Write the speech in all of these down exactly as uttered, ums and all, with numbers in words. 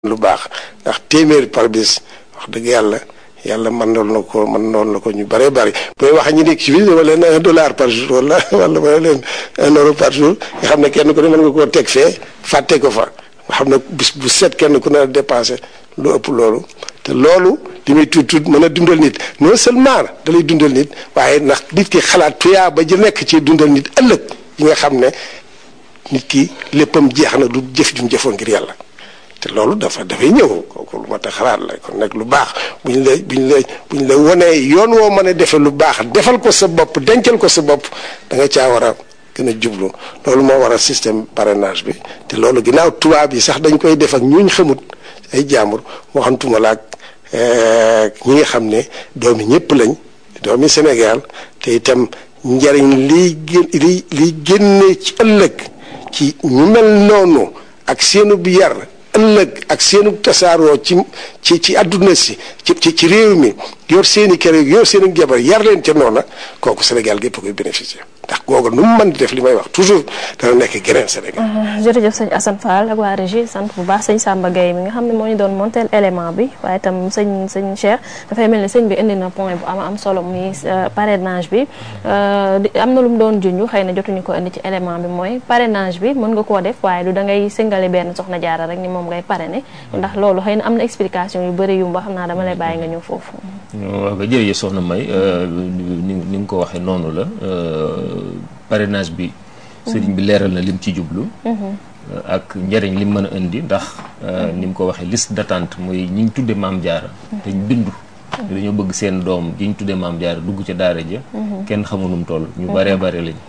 lu baax ndax téeméer par bis wax dëgg yàlla yàlla mën noonu la ko mën noonu la ko ñu bëree bëri booy wax ñi nekk ci biir wala leen un dollar par jour wala wala wala leen un euro par jour nga xam ne kenn ku ne mën nga koo teg fee fàtte ko fa nga xam ne bis bu set kenn ku ne dépensé lu ëpp loolu te loolu li muy tuut tuut mën a dundal nit non seulement da lay dundal nit waaye ndax nit ki xalaat tuyaa ba ji nekk ci dundal nit ëllëg yi nga xam ne nit ki léppam jeex na du jëf jum jëfoon ngir yàlla te loolu dafa dafay ñëw kooku lu ma ta xalaat la kon nag lu baax bu ñu la bu ñu la bu ñu la wonee yoon woo mën a defee lu baax defal ko sa bopp dencal ko sa bopp da nga caa war a gën a jublu loolu moo war a système parrainage bi te loolu ginnaaw tubaab yi sax dañ koy def ak ñuñ xamut ay jaambur moo xam tuma la ak ñi nga xam ne doomi ñëpp lañ doomi Sénégal te itam njariñ liy gén li liy génne ci ëllëg ci ñu mel noonu ak seenu bi yar ëllëg ak seenu tasaaroo ci ci ci àdduna si ci ci ci réew mi yor seeni kër yor seeni jabar yar leen ca noona kooku Sénégal gépp koy bénéficier ndax googu nu mu mën di def li may wax toujours dana nekk geneen Sénégal. jërëjëf sëñ Assane Fall ak waa régie sant bu baax sëñ Samba Gueye mi nga xam ne moo ñu doon monteel élément bi waaye itam sëñ sëñ Cheikh dafay mel ni sëñ bi indi na point bu am am solo muy parrainage bi am na lu mu doon junj xëy na jotuñu ko indi ci élément bi mooy parrainage bi mën nga koo def waaye du da ngay singale benn soxna jaara rek ni moom ngay parrainer ndax loolu xëy na am na explication yu bëri yu mu wax xam naa dama lay bàyyi nga ñëw foofu. waaw ba jërëjëf soxna May ni ni nga ko waxee noonu la parrainage bi sëriñ bi leeral na lim ci jublu ak njëriñ lim mën a indi ndax ni mu ko waxee liste d'attente mooy ñi ñu tudde maam jaara te ñu bindu dañoo bëgg seen doom ji ñu tudde maam jaara dugg ca daara ja kenn xamu nu mu toll ñu baree bare lañ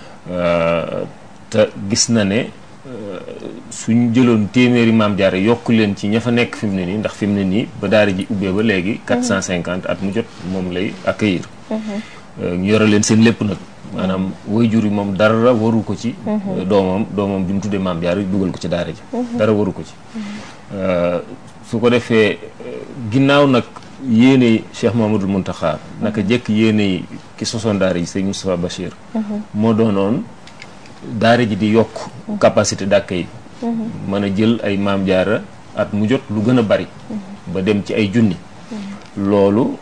te gis na ne suñ jëloon téeméeri maam jaara yokk leen ci ña fa nekk fi mu ne nii ndax fi mu ne nii ba daara ji ubbee ba léegi quatre cent cinquante at mu jot moom lay accueillir ñu yore leen seen lépp nag maanaam waajur yi moom dara waru ko ci doomam doomam bi mu tuddee maam jaara dugal ko ci daara ji dara waru ko ci su ko defee ginnaaw nag yéene Cheikh Mamadou Mountakha naka jekk yéene ki sosoon daara ji sëñ Moustapha Bachir moo doonoon daara ji di yokk capacité d'accueil mën a jël ay maam jaara at mu jot lu gën a bari ba dem ci ay junni loolu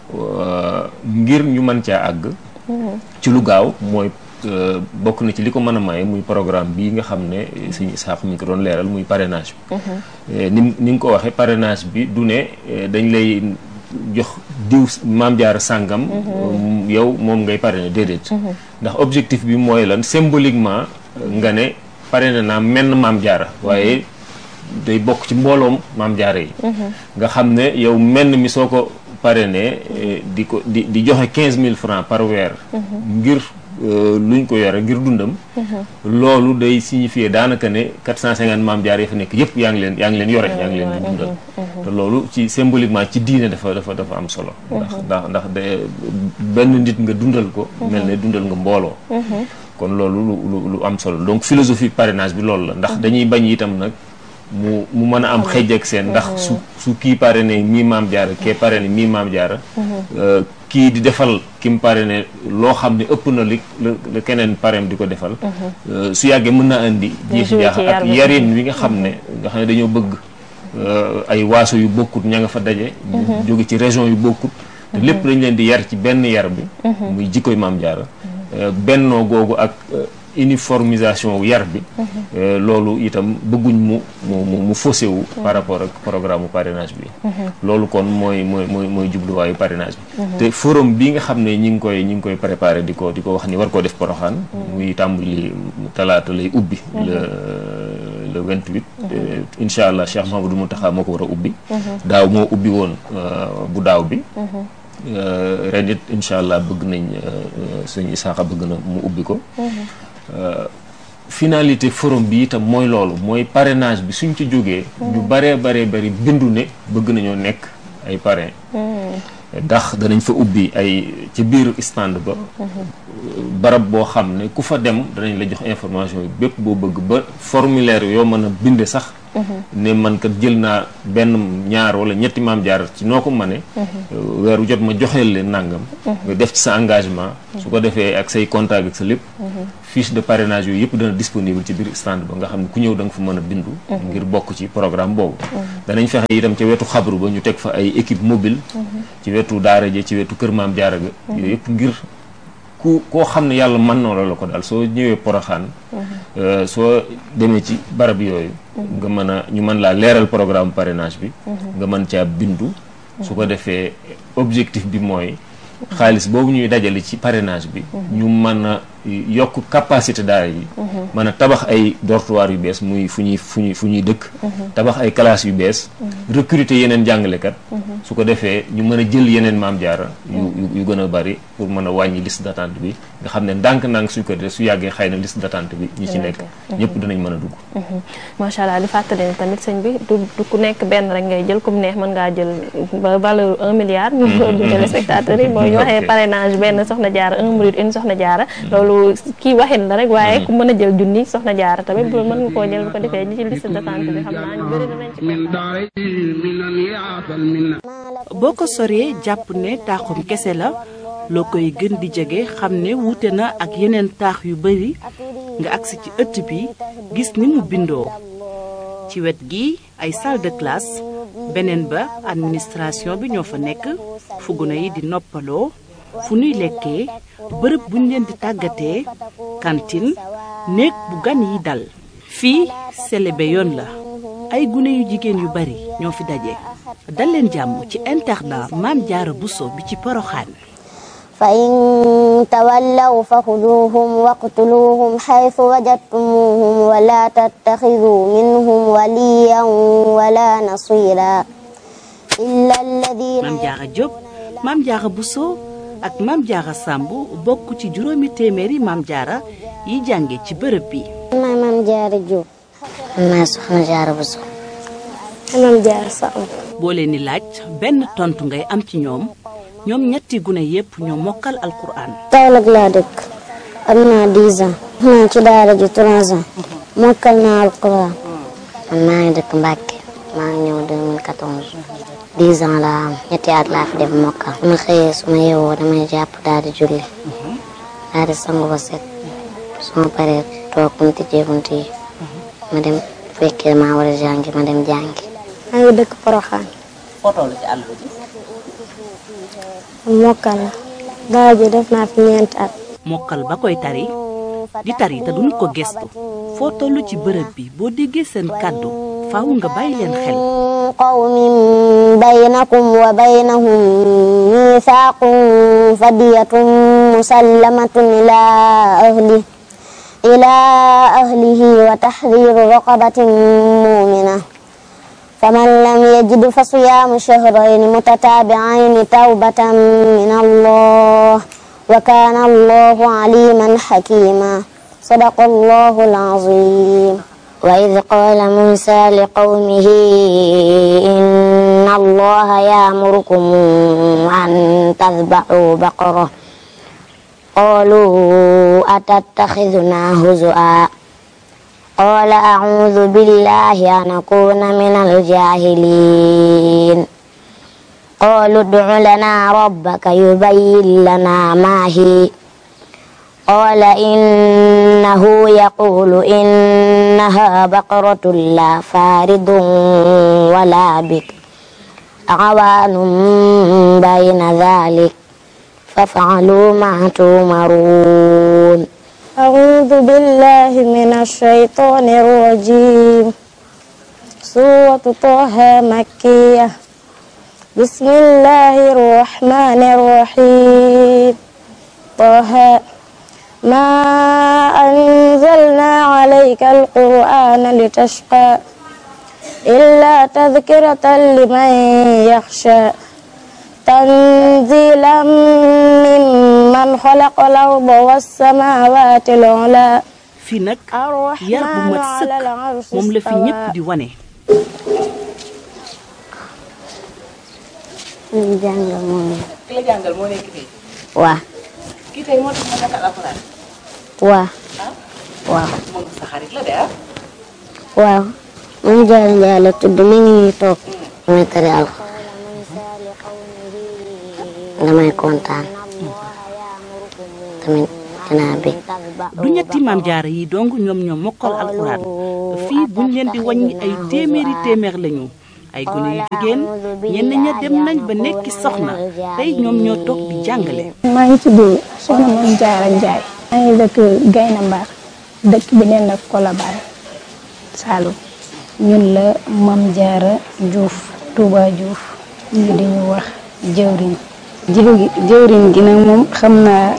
ngir ñu mën caa àgg ci lu gaaw mooy bokk na ci li ko mën a maye muy programme bii nga xam ne suñu saako mi ko doon leeral muy parrainage bi ni ni nga ko waxee parrainage bi du ne dañ lay jox diw maam jaara sàngam yow moom ngay parrainer déedéet ndax objectif bi mooy lan symboliquement nga ne parrainé naa menn maam jaara waaye day bokk ci mbooloom maam jaara yi nga xam ne yow menn mi soo ko parrainé di ko di di joxe quinze mille francs par weer ngir luñ ko yore ngir dundam loolu day signifier daanaka ne quatre cent cinquante maam jaara yi fa nekk yëpp yaa ngi leen yaa ngi leen yore yaa ngi leen di dundal te loolu ci symboliquement ci diine dafa dafa dafa am solo ndax ndax ndax de benn nit nga dundal ko mel ne dundal nga mbooloo kon loolu lu lu am solo donc philosophie parrainage bi loolu la ndax dañuy bañ itam nag mu mu mën a am xëj ak seen ndax su su kii parrainé mii maam jaara kee parrainé mii maam jaara kii di defal ki mu parrainé loo xam ne ëpp na li la keneen parrain di ko defal su yàggee mën na indi jiixi jaax ak yarin wi nga xam ne nga xam ne dañoo bëgg ay waaso yu bokkut ña nga fa daje jóge ci région yu bokkut te lépp dañ leen di yar ci benn yar bi muy jikkoy maam jaara bennoo googu ak uniformisation wu yar bi loolu itam bëgguñ mu mu mu faussé wu par rapport ak programme mu parrainage bi loolu kon mooy mooy mooy mooy jubluwaayu parrainage bi te forum bi nga xam ne ñi ngi koy ñi ngi koy préparé di ko di ko wax ni war koo def Porokhane muy tàmbali talaata lay ubbi le le vingt-huit incha allah Cheikh Mahamadou Mountakha moo ko war a ubbi daaw moo ubbi woon bu daaw bi ren it incha allah bëgg nañ sëñ Isaaxa bëgg na mu ubbi ko finalité forum bi itam mooy loolu mooy parrainage bi suñ ci jógee ñu baree baree bari bindu ne bëgg nañoo nekk ay parrain ndax danañ fa ubbi ay ci biir stand ba barab boo xam ne ku fa dem danañ la jox information yi bépp boo bëgg ba formulaire yoo mën a binde sax ne man kat jël naa benn ñaar wala ñetti maam jaar ci noo ko mane weeru jot ma joxeel leen nangam nga def ci sa engagement su ko defee ak say contact ak sa lépp fiche de parrainage yooyu yëpp dana disponible ci biir stand ba nga xam ne ku ñëw da nga fa mën a bindu ngir bokk ci programme boobu danañ fexe itam ca wetu xabru ba ñu teg fa ay équipe mobile ci wetu daara ja ci wetu kër maam jaara ga yooyu yëpp ngir ku koo xam ne yàlla mën na la ko daal soo ñëwee Porokhane soo demee ci barab yooyu nga mën a ñu mën laa leeral programme parrainage bi nga mën caa bindu su ko defee objectif bi mooy xaalis boobu ñuy dajale ci parrainage bi ñu mën a yokk capacité daara yi mën a tabax ay dortoir yu bees muy fu ñuy fu ñuy fu ñuy dëkk tabax ay classes yu bees recruter yeneen jàngalekat su ko defee ñu mën a jël yeneen maam jaara yu yu gën a bari pour mën a wàññi liste d'attente bi nga xam ne ndànk-ndànk suñ ko defee su yàggee xëy na liste d'attente bi ñi ci nekk ñëpp dinañ mën a dugg macha allah di fàttali ne tamit sëñ bi du du ku nekk benn rek ngay jël comme neex mën ngaa jël ba valeur un milliard ñu du téléspectateurs yi mooy ñu waxee parrainage benn soxna jaara un minute une soxna jaara loolu kii waxin la rek waaye ku mën a jël junni soxna jaara tamit loolu mën nga koo jël bu ko defee ñi ci liste d'attente bi xam naa ñu bëri dinañ ci boo ko soree jàpp ne taaxum kese la loo koy gën di jege xam ne wuute na ak yeneen taax yu bari nga agsi ci ëtt bi gis ni mu bindoo ci wet gi ay salle de classe beneen ba administration bi ñoo fa nekk fu gune yi di noppaloo fu nuy lekkee bërëb buñ leen di tàggatee cantine néeg bu gan yi dal fii selebe yoon la ay gune yu jigéen yu bari ñoo fi daje dal leen jàmm ci internat Maam Jaara Buso bi ci Porokhane fa in tawallaw fa xuduuhum waqtuluuhum xaytu wajadtumuuhum wala tattaxiduu minhum waliyan wala nasira illa alladina Maam Jaara Jóob Maam Jaara Buso ak Maam Jaara Sàmb bokk ci juróomi téeméeri Maam Jaara yi jànge ci bërëb bi maay Maam Jaara Jóob maay Soxna Jaara Buso Maam Jaara Sàmb boo leen di laaj benn tontu ngay am ci ñoom ñoom ñetti gune yépp ñoo mokkal alquran Kaolack laa dëkk am naa dix ans naa ci daara ji trois ans mokkal naa alquran man maa ngi dëkk Mbàkke maa ngi ñëw deux mille quatorze dix ans laa am ñetti at laa fi def mokkal su ma xëyee su ma yeewoo damay jàpp daal di julli daal di sangu ba set su ma paree toog bunti jee bunti yi ma dem fekkee maa war a jàngi ma dem jàngi maa ngi dëkk Porokhane foo toll ci àll bi mokkal la daara ji def naa fi ñeenti at mokkal ba koy tari di tari te duñu ko gestu foo toll ci bërëb bi boo déggee seen kàddu faaw nga bàyyi leen xel qawmin baynakum wa baynahum miisaaqun fadiyatun musallamatun ila ahli ila ahlihi wa tahriru raqabatin mu'mina faman lam yajid fa siyaamu shahrayni mutatabi'ayni tawbatan min Allah wa kana Allahu aliman hakima sadaqa Allahu al-azim wa idh qala Musa liqawmihi inna Allaha ya'murukum an tadhbahu baqarah qalu atattakhidhuna huzwa قال أعوذ بالله أن أكون من الجاهلين قالوا ادع لنا ربك يبين لنا ما هي قال إنه يقول إنها بقرة لا فارض ولا بكر عوان بين ذلك فافعلوا ما تؤمرون أعوذ بالله من الشيطان الرجيم سورة طه مكية بسم الله الرحمن الرحيم طه ما أنزلنا عليك القرآن لتشقى إلا تذكرة لمن يخشى تنزيلا ممن خلق الأرض والسماوات العلى fii nag yar bu mat sëkk moom la fi ñépp di wane ñu jàngal moo nekk ki la jàngal moo nekk fii waa kii tey moo tax ma mokkal alxuraan waa waaw moom sa xarit la de ah waaw Mame Diarra Ndiaye la tudd mi ngi toog damay tari alxuraan damay kontaan tamit dinaa bég. du ñetti Mame Diarra yi dong ñoom ñoo mokkal alxuraan fii buñ leen di wàññi ay téeméeri téeméer lañu ay gune yu jigéen ñenn ña dem nañ ba nekki soxna tey ñoom ñoo toog di jàngale. maa ngi tudd soxna Mame Diarra Ndiaye. maa ngi dëkk Gayna Mbar dëkk bi nee na Colobane Saloum. ñun la Mame Diarra Diouf Touba Diouf ñu di ñu wax jëwriñ. jëwriñ gi nag moom xam naa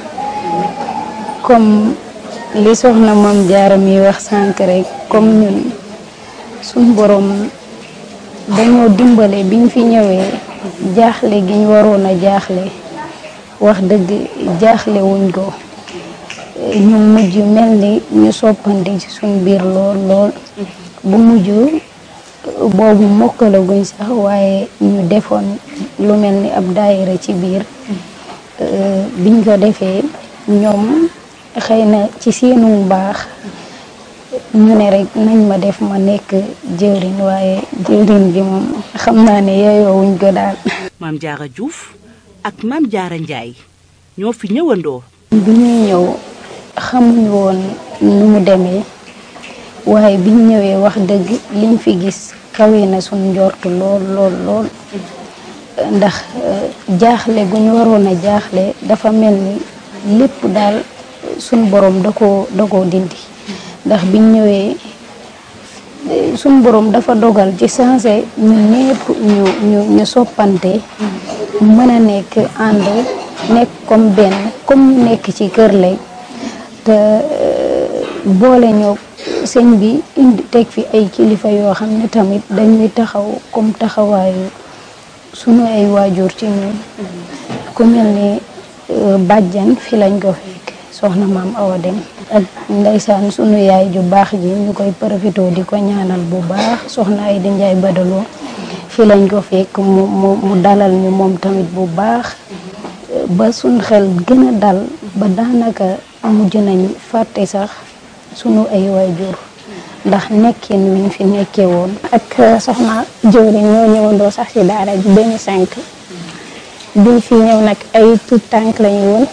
comme li soxna Mame Diarra mi wax sànq rek comme ñun suñ borom dañoo dimbale biñ fi ñëwee jaaxle gi ñu waroon a jaaxle wax dëgg jaaxle wuñ ko ñu mujj mel ni ñu soppante ci suñ biir lool lool bu mujj boobu mokkalaguñ sax waaye ñu defoon lu mel ni ab daayira ci biir biñ ko defee ñoom xëy na ci seenu baax ñu ne rek nañ ma def ma nekk jëwriñ waaye jëwriñ bi moom xam naa ne yeyoowuñ ko daal. Mame Diarra Diouf ak Mame Diarra Ndiaye ñoo fi ñëwandoo. bi ñuy ñëw xamuñ woon nu mu demee waaye biñ ñëwee wax dëgg liñ fi gis kawe na suñ njort lool lool lool ndax jaaxle gu ñu waroon a jaaxle dafa mel ni lépp daal suñ borom da koo da koo dindi ndax biñ ñëwee suñ borom dafa dogal ci sensé ñun ñëpp ñu ñu ñu soppante mën a nekk ànd nekk comme benn comme ñu nekk ci kër lay te boole ñoo sëñ bi indi teg fi ay kilifa yoo xam ne tamit dañuy taxaw comme taxawaayu sunu ay waajur ci ñun ku mel ni bàjjan fi lañ ko fekk soxna maam Awa Dem ak ndeysaan sunu yaay ju baax ji ñu koy profité di ko ñaanal bu baax soxna ay di Njaay Badaloo fi lañ ko fekk mu mu mu dalal ñu moom tamit bu baax ba suñ xel gën a dal ba daanaka mujj nañ fàtte sax sunu ay waajur ndax nekkin wiñ fi nekkee woon. ak soxna jëwriñ ñoo ñëwandoo sax ci daara ji deux mille cinq biñ fi ñëw nag ay tout tànk lañu woon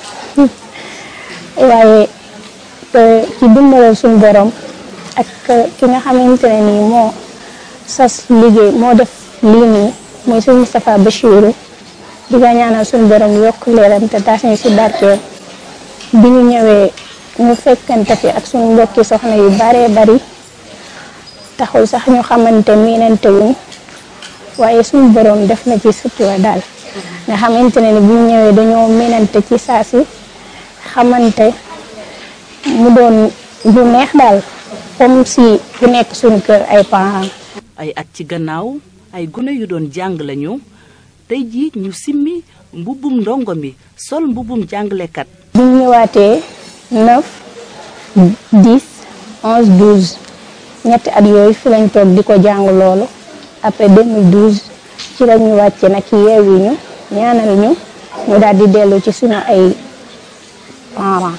waaye ci dimbalal suñu borom ak ki nga xamante ne nii moo sas liggéey moo def lii nii mooy suñu Moustapha Bachirou di nga ñaanal suñu borom yokk leeram te taas ñu si barkeel bi ñu ñëwee ñu fekkante fi ak suñu mbokki soxna yu baree bari taxul sax ñu xamante miinante wuñ waaye suñu borom def na ci sutura daal nga xamante ne ni bu ñu ñëwee dañoo miinante ci saa si xamante mu doon lu neex daal comme si ku nekk suñu kër ay parents. ay at ci gannaaw ay gune yu doon jàng lañu tey jii ñu simmi mbubbum ndongo mi sol mbubbum jàngalekat. bi ñu ñëwaatee neuf dix onze douze ñetti at yooyu fi lañ toog di ko jàng loolu après deux mille douze ci la ñu wàcce nag yeewi ñu ñaanal ñu ñu daal di dellu ci suñu ay parents.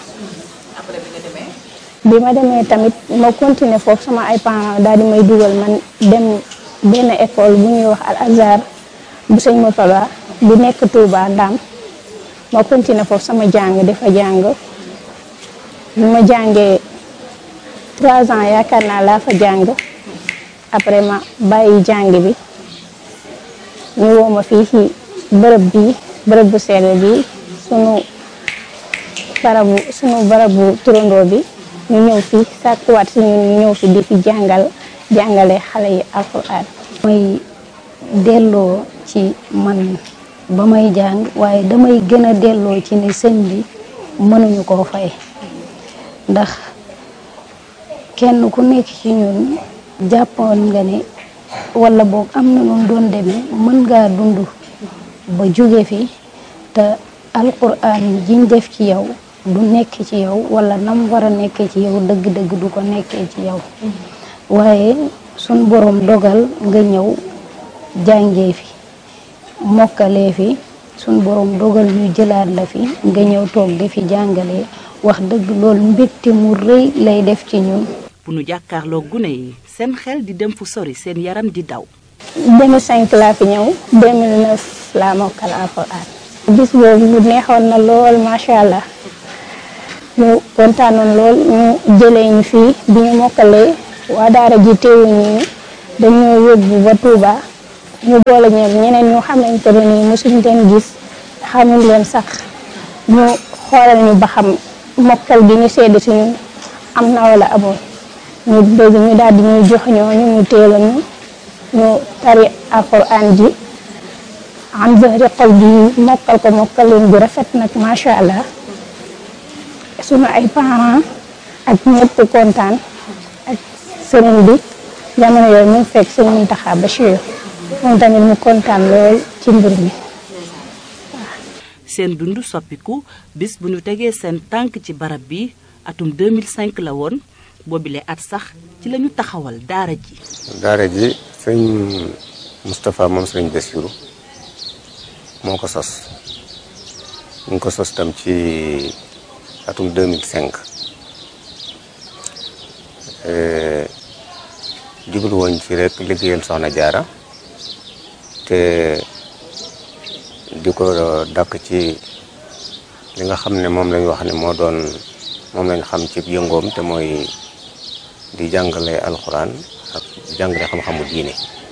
bi ma demee tamit ma continuer foofu sama ay parents daal di may dugal man dem benn école bu ñuy wax Al Azhar bu sëñ Murtada bu nekk Touba Ndam ma continuer foofu sama jàng dafa jàng bi ma jàngee trois ans yaakaar naa laa fa jàng après ma bàyyi jàng bi ñu woo ma fii ci bërëb bi bërëb bu sell bi sunu barabu sunu barabu turandoo bi ñu ñëw fi sàkkuwaat si ñun ñu ñëw fi di fi jàngal jàngale xale yi alxuraan. may delloo ci man ba may jàng waaye damay gën a delloo ci ne sëñ bi mënuñu koo fay ndax kenn ku nekk ci ñun jàppoon nga ne wala boog am na noonu doon demee mën ngaa dund ba jóge fi te alxuraan jiñ def ci yow du nekk ci yow wala nam war a nekkee ci yow dëgg-dëgg du ko nekkee ci yow waaye sun borom dogal nga ñëw jàngee fi mokkalee fi sun borom dogal ñu jëlaat la fi nga ñëw toog di fi jàngalee wax dëgg loolu mbégte mu rëy lay def ci ñun. bu nu jàkkaarloo gune yi seen xel di dem fu sori seen yaram di daw. deux mille cinq laa fi ñëw deux mille neuf laa mokkal alxuraan. bis boobu mu neexoon na lool macha allah ñu kontaanoon lool ñu jëlee ñu fii bi ñu mokkalee waa daara ji teewuñu dañoo yóbbu ba Touba ñu boole ñoom ñeneen ñu xamante ne nii mosuñ leen gis xamul leen sax ñu xoolal ñu ba xam mokkal bi ñu sedd si ñun am na wala amul ñu dégg ñu daal di ñuy jox ñooñu ñu teel a ñu ñu tari alxuraan ji am zahri xol bi mokkal ko mokkal leen bu rafet nag macha allah sunu ay parents ak ñëpp kontaan ak sëriñ bi jamono yooyu mu fekk sëriñ Mountakha Bachir moom tamit mu kontaan lool ci mbir mi. seen dund soppiku bis bu ñu tegee seen tànk ci barab bi atum deux mille cinq la woon boobile at sax ci la ñu taxawal daara ji. daara ji sëñ Moustapha moom sëñ Bassirou moo ko sos ñu ngi ko sos tam ci atum deux mille cinq jublu woon ci rek liggéeyal Soxna Jaara te di ko dakk ci li nga xam ne moom lañ wax ne moo doon moom lañ xam ci yëngoom te mooy di jàngale alxuraan ak jàngale xam-xamu diine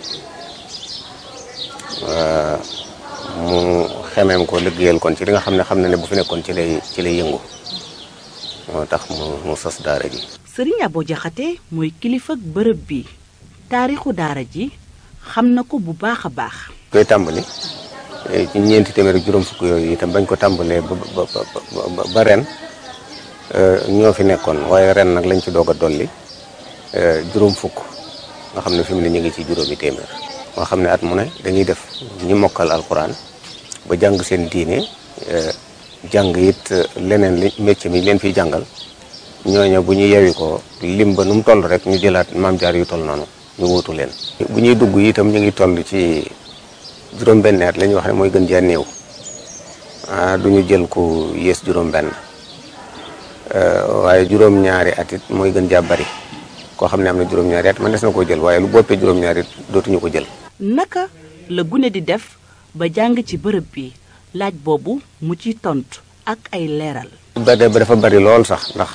mu xemeem ko liggéeyal kon ci li nga xam ne xam na ne bu fi nekkoon ci lay ci lay yëngu moo tax mu mu sos daara ji. Sëriñ Abo Jaxate mooy kilifa bërëb bi taarixu daara ji xam na ko bu baax a baax. koy tàmbali ci ñeenti téeméer ak juróom fukk yooyu itam bañ ko tàmbalee ba ba ba ren ñoo fi nekkoon waaye ren nag lañ ci doog a dolli juróom fukk nga xam ne fi mu ne ñu ngi ci juróomi téeméer. moo xam ne at mu ne dañuy def ñi mokkal alxuraan ba jàng seen diine jàng it leneen li métier mi leen fiy jàngal ñooña bu ñu yewi ko lim ba nu mu toll rek ñu jëlaat maam jaar yu toll noonu ñu wuutu leen. bu ñuy dugg itam ñu ngi toll ci juróom-benn at la ñuy wax ne mooy gën jaa néew ah du ñu jël ku yées juróom-benn waaye juróom-ñaari at it mooy gën jaa bari koo xam ne am na juróom-ñaari at man des na koo jël waaye lu boppee juróom-ñaari it dootuñu ko jël. naka la gune di def ba jàng ci bërëb bi laaj boobu mu ci tontu ak ay leeral. ba ba dafa bari lool sax ndax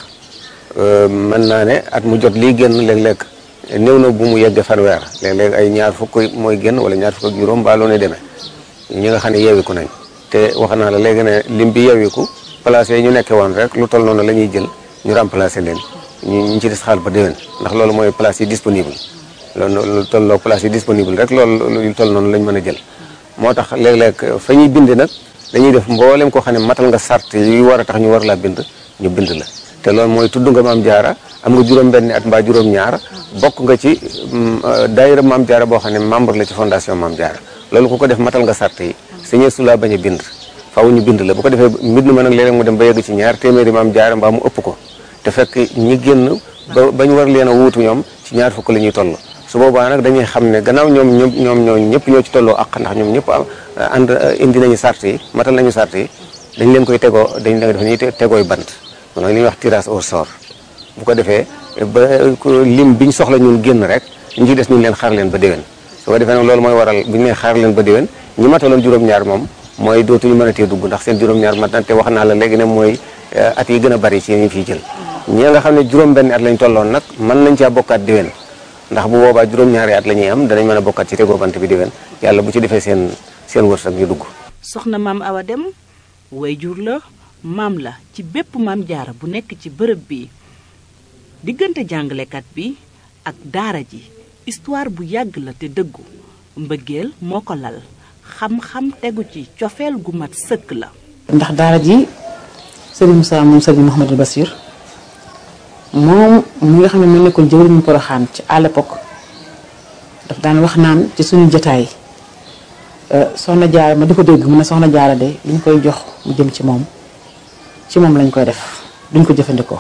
mën naa ne at mu jot lii génn léeg-léeg néew na bu mu yegg fanweer léeg-léeg ay ñaar fukk mooy génn wala ñaar fukk ak juróom ba loo ne demee ñi nga xam ne yeewiku nañ te wax naa la léegi ne lim bi yeewiku place yi ñu nekkee woon rek lu toll noonu la ñuy jël ñu remplacer leen ñu ñu ci des xaal ba déwén ndax loolu mooy place yi disponible loolu lu tolloo place yi disponible rek loolu lu toll noonu lañ mën a jël moo tax léeg-léeg fa ñuy bind nag dañuy def mboolem koo xam ne matal nga sart yi war a tax ñu war laa bind ñu bind la te loolu mooy tudd nga maam jaara am nga juróom-benni at mbaa juróom-ñaar bokk nga ci daayira maam jaara boo xam ne membre la ci fondation maam jaara loolu ku ko def matal nga sart yi sañee su laa bañ a bind faaw ñu bind la bu ko defee mbind ma nag léeg-léeg mu dem ba yegg ci ñaar téeméeri maam jaara mbaa mu ëpp ko te fekk ñi génn ba bañ war leen a wuutu ñoom ci ñaar fukk la ñuy toll su boobaa nag dañuy xam ne gannaaw ñoom ñoom ñoom ñoo ñëpp ñoo ci tolloo ak ndax ñoom ñëpp ànd indi nañu sart yi matal nañu sart yi dañ leen koy tegoo dañ leen def ñuy tegooy bant mooy li ñuy wax tirage au sort bu ko defee ba lim biñ soxla ñun génn rek ñu ci des ñu leen xaar leen ba déwén su ko defee nag loolu mooy waral bu ñu nee xaar leen ba déwén ñi mataloon juróom-ñaar moom mooy dootuñu mën a tee dugg ndax seen juróom-ñaar mat na te wax naa la léegi ne mooy at yi gën a bari ci ñu fiy jël ñi nga xam ne juróom-benn at lañ tolloon nag mën nañ caa bokkaat déwén ndax bu boobaa juróom-ñaari at la ñuy am danañ mën a bokkaat ci tegoo bant bi déwén yàlla bu ci defee seen seen wërsëg ñu dugg. soxna maam Awa Dem wayjur la maam la ci bépp maam jaara bu nekk ci bërëb bi diggante jàngalekat bi ak daara ji histoire bu yàgg la te dëggu mbëggeel moo ko lal xam-xam tegu ci cofeel gu mat sëkk la. ndax daara ji Serigne Moussa moom Serigne Mouhamadou Bassir moom mi nga xam ne mu nekkoon jëwriñu Poroxaan ci à l'époque daf daan wax naan ci suñu jotaay soxna jaara ma di ko dégg mu ne soxna jaara de li ñu koy jox mu jëm ci moom ci moom lañ koy def duñ ko jëfandikoo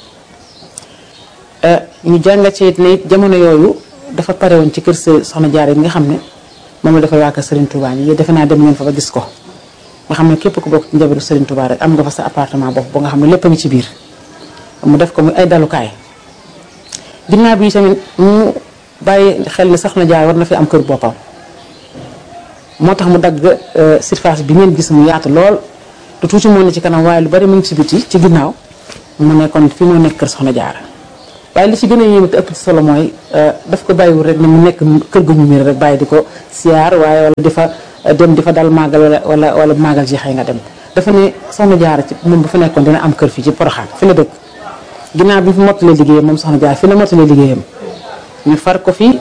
ñu jàngat ci it ne it jamono yooyu dafa pare woon ci kër soxna jaara yi nga xam ne moom la dafa waa kër Serigne Touba yi defe naa dem ngeen fa ba gis ko nga xam ne képp ku bokk ci njabootu Serigne Touba rek am nga fa sa appartement bopp ba nga xam ne lépp a ngi ci biir mu def ko muy ay dalukaay ginnaaw bi tamit mu bàyyi xel ne soxna Jaara war na fi am kër boppam moo tax mu dagg surface bi ngeen gis mu yaatu lool te tuuti moo ne ci kanam waaye lu bari mu ngi ci biti ci ginnaaw mu nekkoon fi moo nekk kër soxna Jaara waaye li ci gën a yéeme te ëpp ci solo mooy daf ko bàyyiwul rek ne mu nekk kër gu ñu miir rek bàyyi di ko siyaar waaye wala di fa dem di fa dal màggal wala wala wala màggal jeexee nga dem dafa ne soxna Jaara ci moom bu fa nekkoon dina am kër fii ci Porokhane fi la dëkk ginnaaw bi fi mottalee liggéeyam moom soxna Jaara fi la mottalee liggéeyam ñu far ko fi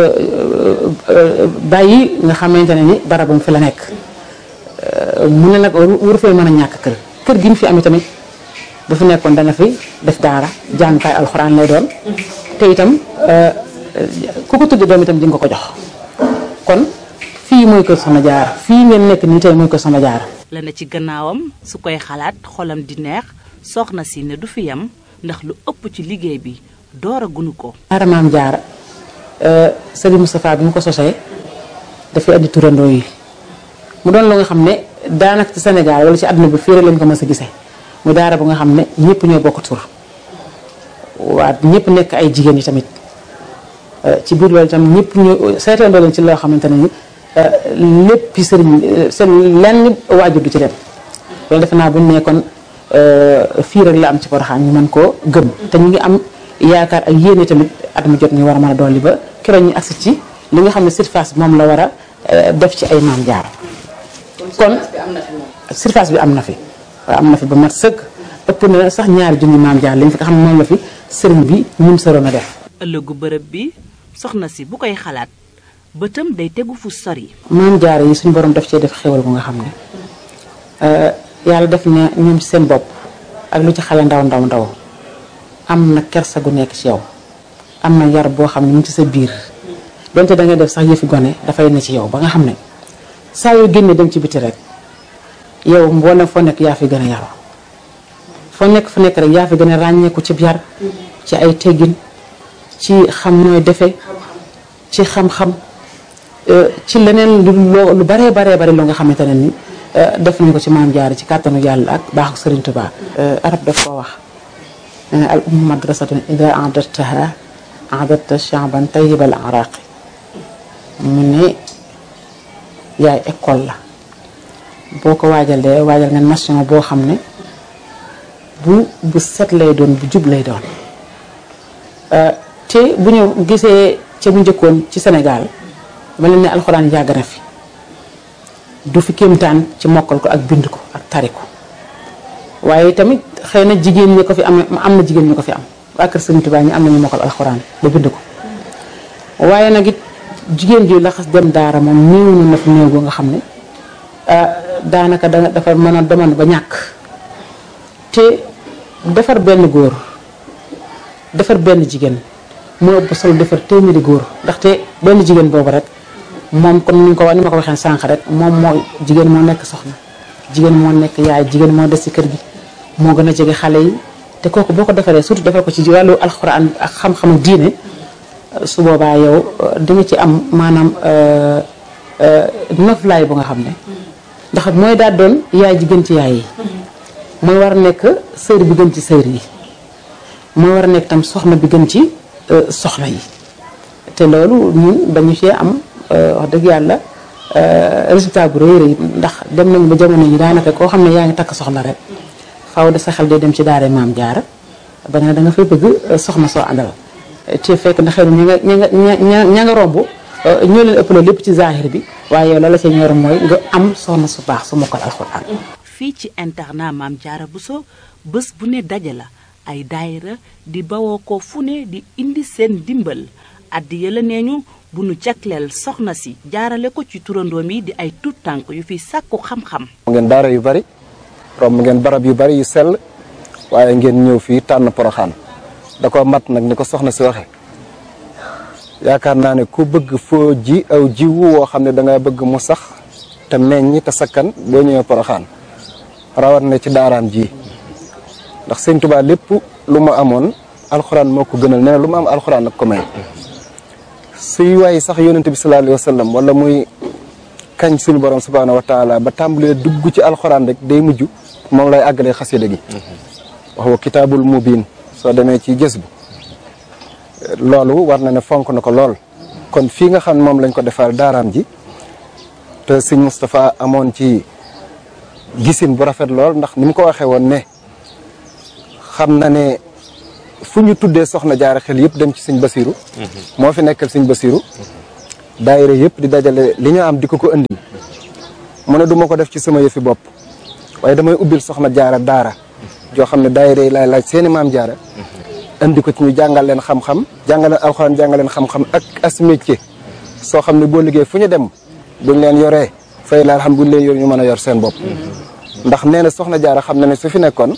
bàyyi nga xamante ne ni barabam fi la nekk mu ne nag waru fay mën a ñàkk kër kër gi ñu fi amee tamit bu fi nekkoon dana fi def daara jàngukaay alxuraan lay doon te itam ku ko tudde doom itam di nga ko jox kon fii mooy kër soxna Jaara fii ngeen nekk nii tey mooy kër soxna Jaara la na ci gannaawam su koy xalaat xolam di neex soxna si ne du fi yam ndax lu ëpp ci liggéey bi door a gunu ko daara Maam Jaara Serigne Moustapha bi mu ko sosee dafay andi turandoo yi mu doon lu nga xam ne daanaka ci Sénégal wala ci àdduna bi fii rek lañ ko mës a gisee mu daara bu nga xam ne ñëpp ñoo bokk tur waa ñëpp nekk ay jigéen yi tamit ci biir loolu itam ñëpp ñu seetandoo leen ci loo xamante ne ni lépp sëriñ seen lenn waajur du ci dem loolu defe naa bu ñu nekkoon fii rek la am ci Porokhane ñu mën koo gëm te ñu ngi am yaakaar ak yéene tamit at mu jot ñu war a mën a dolli ba keroog ñu agsi ci li nga xam ne surface bi moom la war a def ci ay Maam Jaara kon surface bi am na fi waaw am na fi ba mat sëkk ëpp na sax ñaari junni Maam Jaara lañ fi nga xam ne moom la fi sëriñ bi ñun soroon a def ëllëgu bërëb bi soxna si bu koy xalaat bëtam day tegu fu sori Maam Jaara yi suñu borom daf cee def xéwal bu nga xam ne yàlla def na ñoom ci seen bopp ak lu ci xale ndaw ndaw ndaw am na kersa gu nekk ci yow am na yar boo xam ne mu ci sa biir donte da ngay def sax yëfi gone dafay ne ci yow ba nga xam ne saa yoo génnee dem ci biti rek yow mboolem foo nekk yaa fi gën a yaru foo nekk fu nekk rek yaa fi gën a ràññeeku ci yar ci ay teggin ci xam nooy defe ci xam-xam ci leneen lu lu baree baree bari loo nga xamante ne ni def nañ ko ci Maam Jaara ci kàttanu yàlla ak baaxu Sëriñ Tuubaa arab daf koo wax nee na al ummu madrasatun ida adattaha adatta shaaban tayyibal araqi mu ne yaay école la boo ko waajalee waajal nga nation boo xam ne bu bu set lay doon bu jub lay doon te bu ñu gisee ca bu njëkkoon ci Sénégal ma leen ne alxuraan yàgg na fi du fi kéemtaan ci mokkal ko ak bind ko ak tari ko waaye tamit xëy na jigéen ñi ko fi am am na jigéen ñi ko fi am waa kër Sëriñ Tuubaa ñi am nañu mokkal alxuraan ba bind ko waaye nag it jigéen ji laxas dem daara moom néew na fi néew goo nga xam ne daanaka da dafa mën a demoon ba ñàkk te defar benn góor defar benn jigéen moo ëpp solo defar téeméeri góor ndaxte benn jigéen boobu rek moom comme ni nga ko ni ma ko waxee sànq rek moom moo jigéen moo nekk soxna jigéen moo nekk yaay jigéen moo des ci kër gi moo gën a jege xale yi te kooku boo ko defaree surtout defar ko ci wàllu alxuraan ak xam-xamu diine su boobaa yow di nga ci am maanaam noflaay bu nga xam ne ndax mooy daal doon yaay ji gën ci yaay yi mooy war a nekk sër bi gën ci sër yi mooy war a nekk tam soxna bi gën ci soxna yi te loolu ñun dañu cee am wax dëgg yàlla résultat bu rëy rëy ndax dem nañu ba jamono yi daanaka koo xam ne yaa ngi takk soxna rek faaw de sa xel day dem ci daara Maam Jaara ba nga da nga fay bëgg soxna soo àndal te fekk na xëy na ña nga ña nga ña nga romb ñoo leen ëpp lépp ci zahir bi waaye yow la la see ñor mooy nga am soxna su baax su mokkal alxuraan. fii ci internat Maam Jaara Bousso bés bu ne daje la ay daayira di bawoo ko fu ne di indi seen dimbal addiya la nee ñu bu nu jagleel soxna si jaarale ko ci turandoom yi di ay tuut tànk yu fi sàkku xam-xam. ngeen daara yu bari romb ngeen barab yu bari yu sell waaye ngeen ñëw fii tànn Porokhane da ko mat nag ni ko soxna si waxe yaakaar naa ne ku bëgg foo ji aw jiwu woo xam ne danga bëgg mu sax te meññ te sakkan boo ñëwee Porokhane rawat na ci daaraam ji ndax Sëñ Tuubaa lépp lu mu amoon alxuraan moo ko gënal nee na lu mu am alxuraan nag ko may suy waay sax yonente bi sallallahu alayhi wa sallam wala muy kañ suñu borom subhaanahu wa taala ba tàmbalee dugg ci alxuraan rek day mujj moom lay àggalee xasida gi wax wa kitaabul mubiin soo demee ci gës bu loolu war na ne fonk na ko lool. kon fii nga xam ne moom lañ ko defal daaraam ji te sëñ Moustapha amoon ci gisin bu rafet lool ndax ni mu ko waxee woon ne xam na ne fu ñu tuddee soxna jaara xel yëpp dem ci sëñ Basiru moo fi nekkal sëñ Basiru daayira yëpp di dajale li ñu am di ko ko indi mu ne du ma ko def ci sama yëfi bopp waaye damay ubbil soxna jaara daara joo xam ne daayira yi laay laaj seeni maam jaara indi ko ci ñu jàngal leen xam-xam jàngal leen alxuraan jàngal leen xam-xam ak as métier soo xam ne boo liggéey fu ñu dem buñ leen yoree fay la xam buñ leen yor ñu mën a yor seen bopp ndax nee na soxna jaara xam na ne su fi nekkoon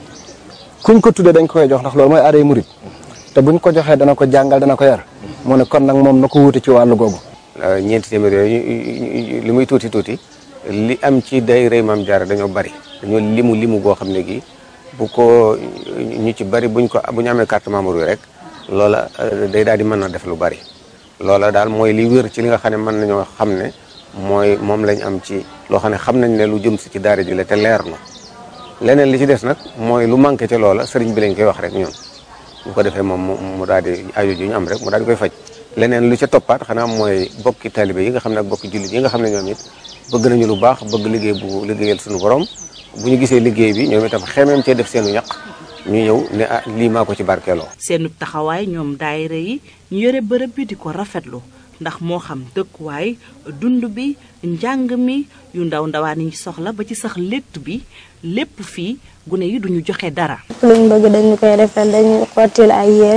kuñ ko tuddee dañ ko koy jox ndax loolu mooy aaday murit te buñ ko joxee dana ko jàngal dana ko yar mu ne kon nag moom na ko wuute ci wàllu googu. ñeenti téeméer yooyu li muy tuuti tuuti li am ci daayira maam jaara dañoo bari dañoo limu limu goo xam ne gi bu ko ñu ci bari buñ ko bu ñu amee carte membre yi rek loola day daal di mën a def lu bari loola daal mooy li wér ci li nga xam ne mën nañoo xam ne mooy moom lañ am ci loo xam ne xam nañ ne lu jëm si ci daara ji la te leer na leneen li ci des nag mooy lu manqué ci loola sëriñ bi lañ koy wax rek ñun bu ko defee moom mu daal di aajo ji ñu am rek mu daal di koy faj leneen lu ca toppaat xanaa mooy bokki taalibe yi nga xam ne ak bokki jullit yi nga xam ne ñoom it bëgg nañu lu baax bëgg liggéey bu liggéeyal suñu borom bu ñu gisee liggéey bi ñoom itam xemeem cee def seenu ñaq ñu ñëw ne ah lii maa ko ci barkeeloo. seenu taxawaay ñoom daayira yi ñu yore bërëb bi di ko rafetlu ndax moo xam dëkkuwaay dund bi njàng mi yu ndaw ndawaan yi soxla ba ci sax létt bi lépp fii gune yi duñu joxe dara. luñ bëgg dañu koy defal dañu xottil ay yére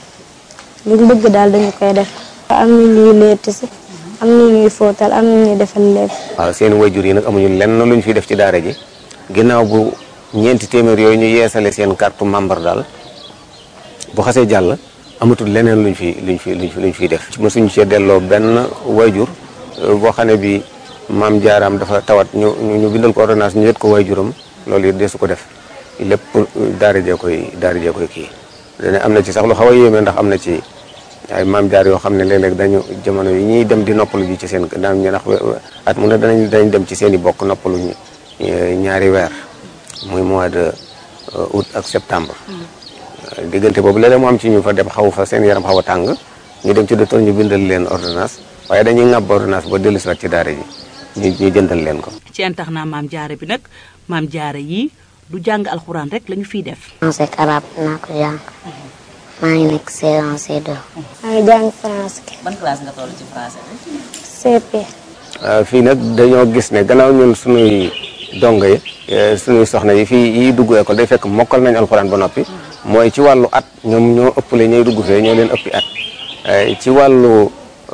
luñ bëgg daal dañu koy def. am na ñuy létt si am na ñuy fóotal am na ñuy defal lépp. waaw seen wayjur yi nag amuñu lenn luñ fi def ci daara ji ginnaaw bu ñeenti téeméer yooyu ñu yeesale seen carte membre daal bu xasee jàll amatul leneen luñ fi luñ fi luñ fi luñ fiy def. mosuñu cee delloo benn wayjur boo xam ne bi maam jaaraam dafa tawat ñu ñu bindal ko ordonnance ñu yët ko wayjuram loolu it deesu ko def lépp daara jee koy daara jee koy kii. dana am na ci sax lu xaw a yéeme ndax am na ci ay maam jaar yoo xam ne léeg-léeg dañu jamono yi ñuy dem di noppalu ji ci seen daan ñu ndax at mu ne danañ danañ dem ci seen i bokk noppalu ñaari weer muy mois de août ak septembre. diggante boobu léeg-léeg mu am ci ñu fa dem xaw fa seen yaram xaw a tàng ñu dem ci docteur ñu bindal leen ordonnance waaye dañuy ŋàbb ordonnance ba dellu si waat ci daara ji ñu ñu jëndal leen ko. ci internat maam jaara bi nag maam jaara yi du jàng alxuraan rek lañu fiy def. français ak arabe naa ko jàng maa ngi nekk C un C deux. maa ngi jàng français. ban classe nga toll ci français bi. C P. fii nag dañoo gis ne gannaaw ñun suñuy dongo yi suñuy soxna yi fii yi dugg école day fekk mokkal nañu alxuraan ba noppi mooy ci wàllu at ñoom ñoo ëppale ñooy dugg fee ñoo leen ëppi at ci wàllu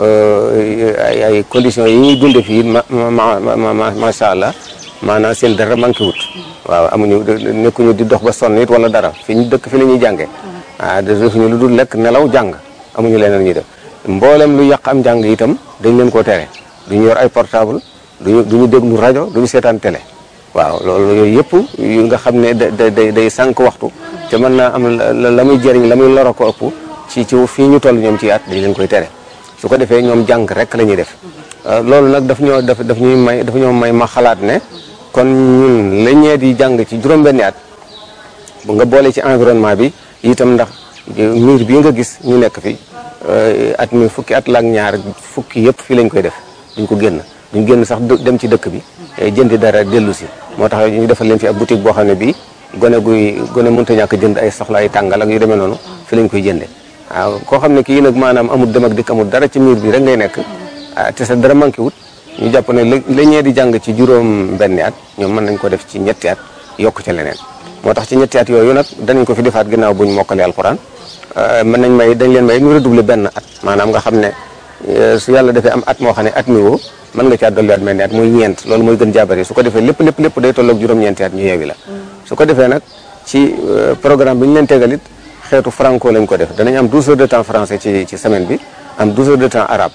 ay ay conditions yi ñuy dunde fii ma ma macha allah maanaam seen dara manqué wut waaw amuñu nekkuñu di dox ba sonn it wala dara fi ñu dëkk fi la ñuy jàngee ah defuñu lu dul lekk nelaw jàng amuñu leneen ñuy def mboolem lu yàq am njàng itam dañ leen koo tere duñu yor ay portable duñu duñu déglu rajo duñu seetaan télé waaw loolu yooyu yëpp yu nga xam ne da day day sànq waxtu te mën naa am la muy jëriñ la muy loro ko ëpp ci ci fii ñu toll ñoom ci at dañ leen koy tere su ko defee ñoom jàng rek la ñuy def loolu nag daf ñoo daf daf ñuy may daf ñoo may ma xalaat ne kon ñun la ñee di jàng ci juróom-benni at bu nga boole ci environnement bi itam ndax miir bii nga gis ñu nekk fi at mi fukki at la ak ñaar fukki yëpp fii lañ koy def duñ ko génn duñ génn sax dem ci dëkk bi jëndi dara dellu si moo tax ñu defal leen fi ab boutique boo xam ne bii gone guy gone mënta ñàkk jënd ay soxla ay tàngal ak yu demee noonu fi lañ koy jënde waaw koo xam ne kii nag maanaam amul dem ak dikk amul dara ci miir bi rek ngay nekk te sa dara manqué wut ñu jàpp ne la ñee di jàng ci juróom benni at ñoom mën nañ ko def ci ñetti at yokk ca leneen moo tax ci ñetti at yooyu nag danañ ko fi defaat ginnaaw buñ mokkalee alxuraan mën nañ may dañ leen may ñu redoubler benn at maanaam nga xam ne su yàlla defee am at moo xam ne at mi woo mën nga caa dolliwaat mel ni at muy ñeent loolu mooy gën jaabari su ko defee lépp lépp lépp day tolloog juróom-ñeenti at ñu yeewi la su ko defee nag ci programme bi ñu leen tegal it xeetu franco lañ ko def danañ am douze heures de temps français ci ci semaine bi am douze heures de temps arabe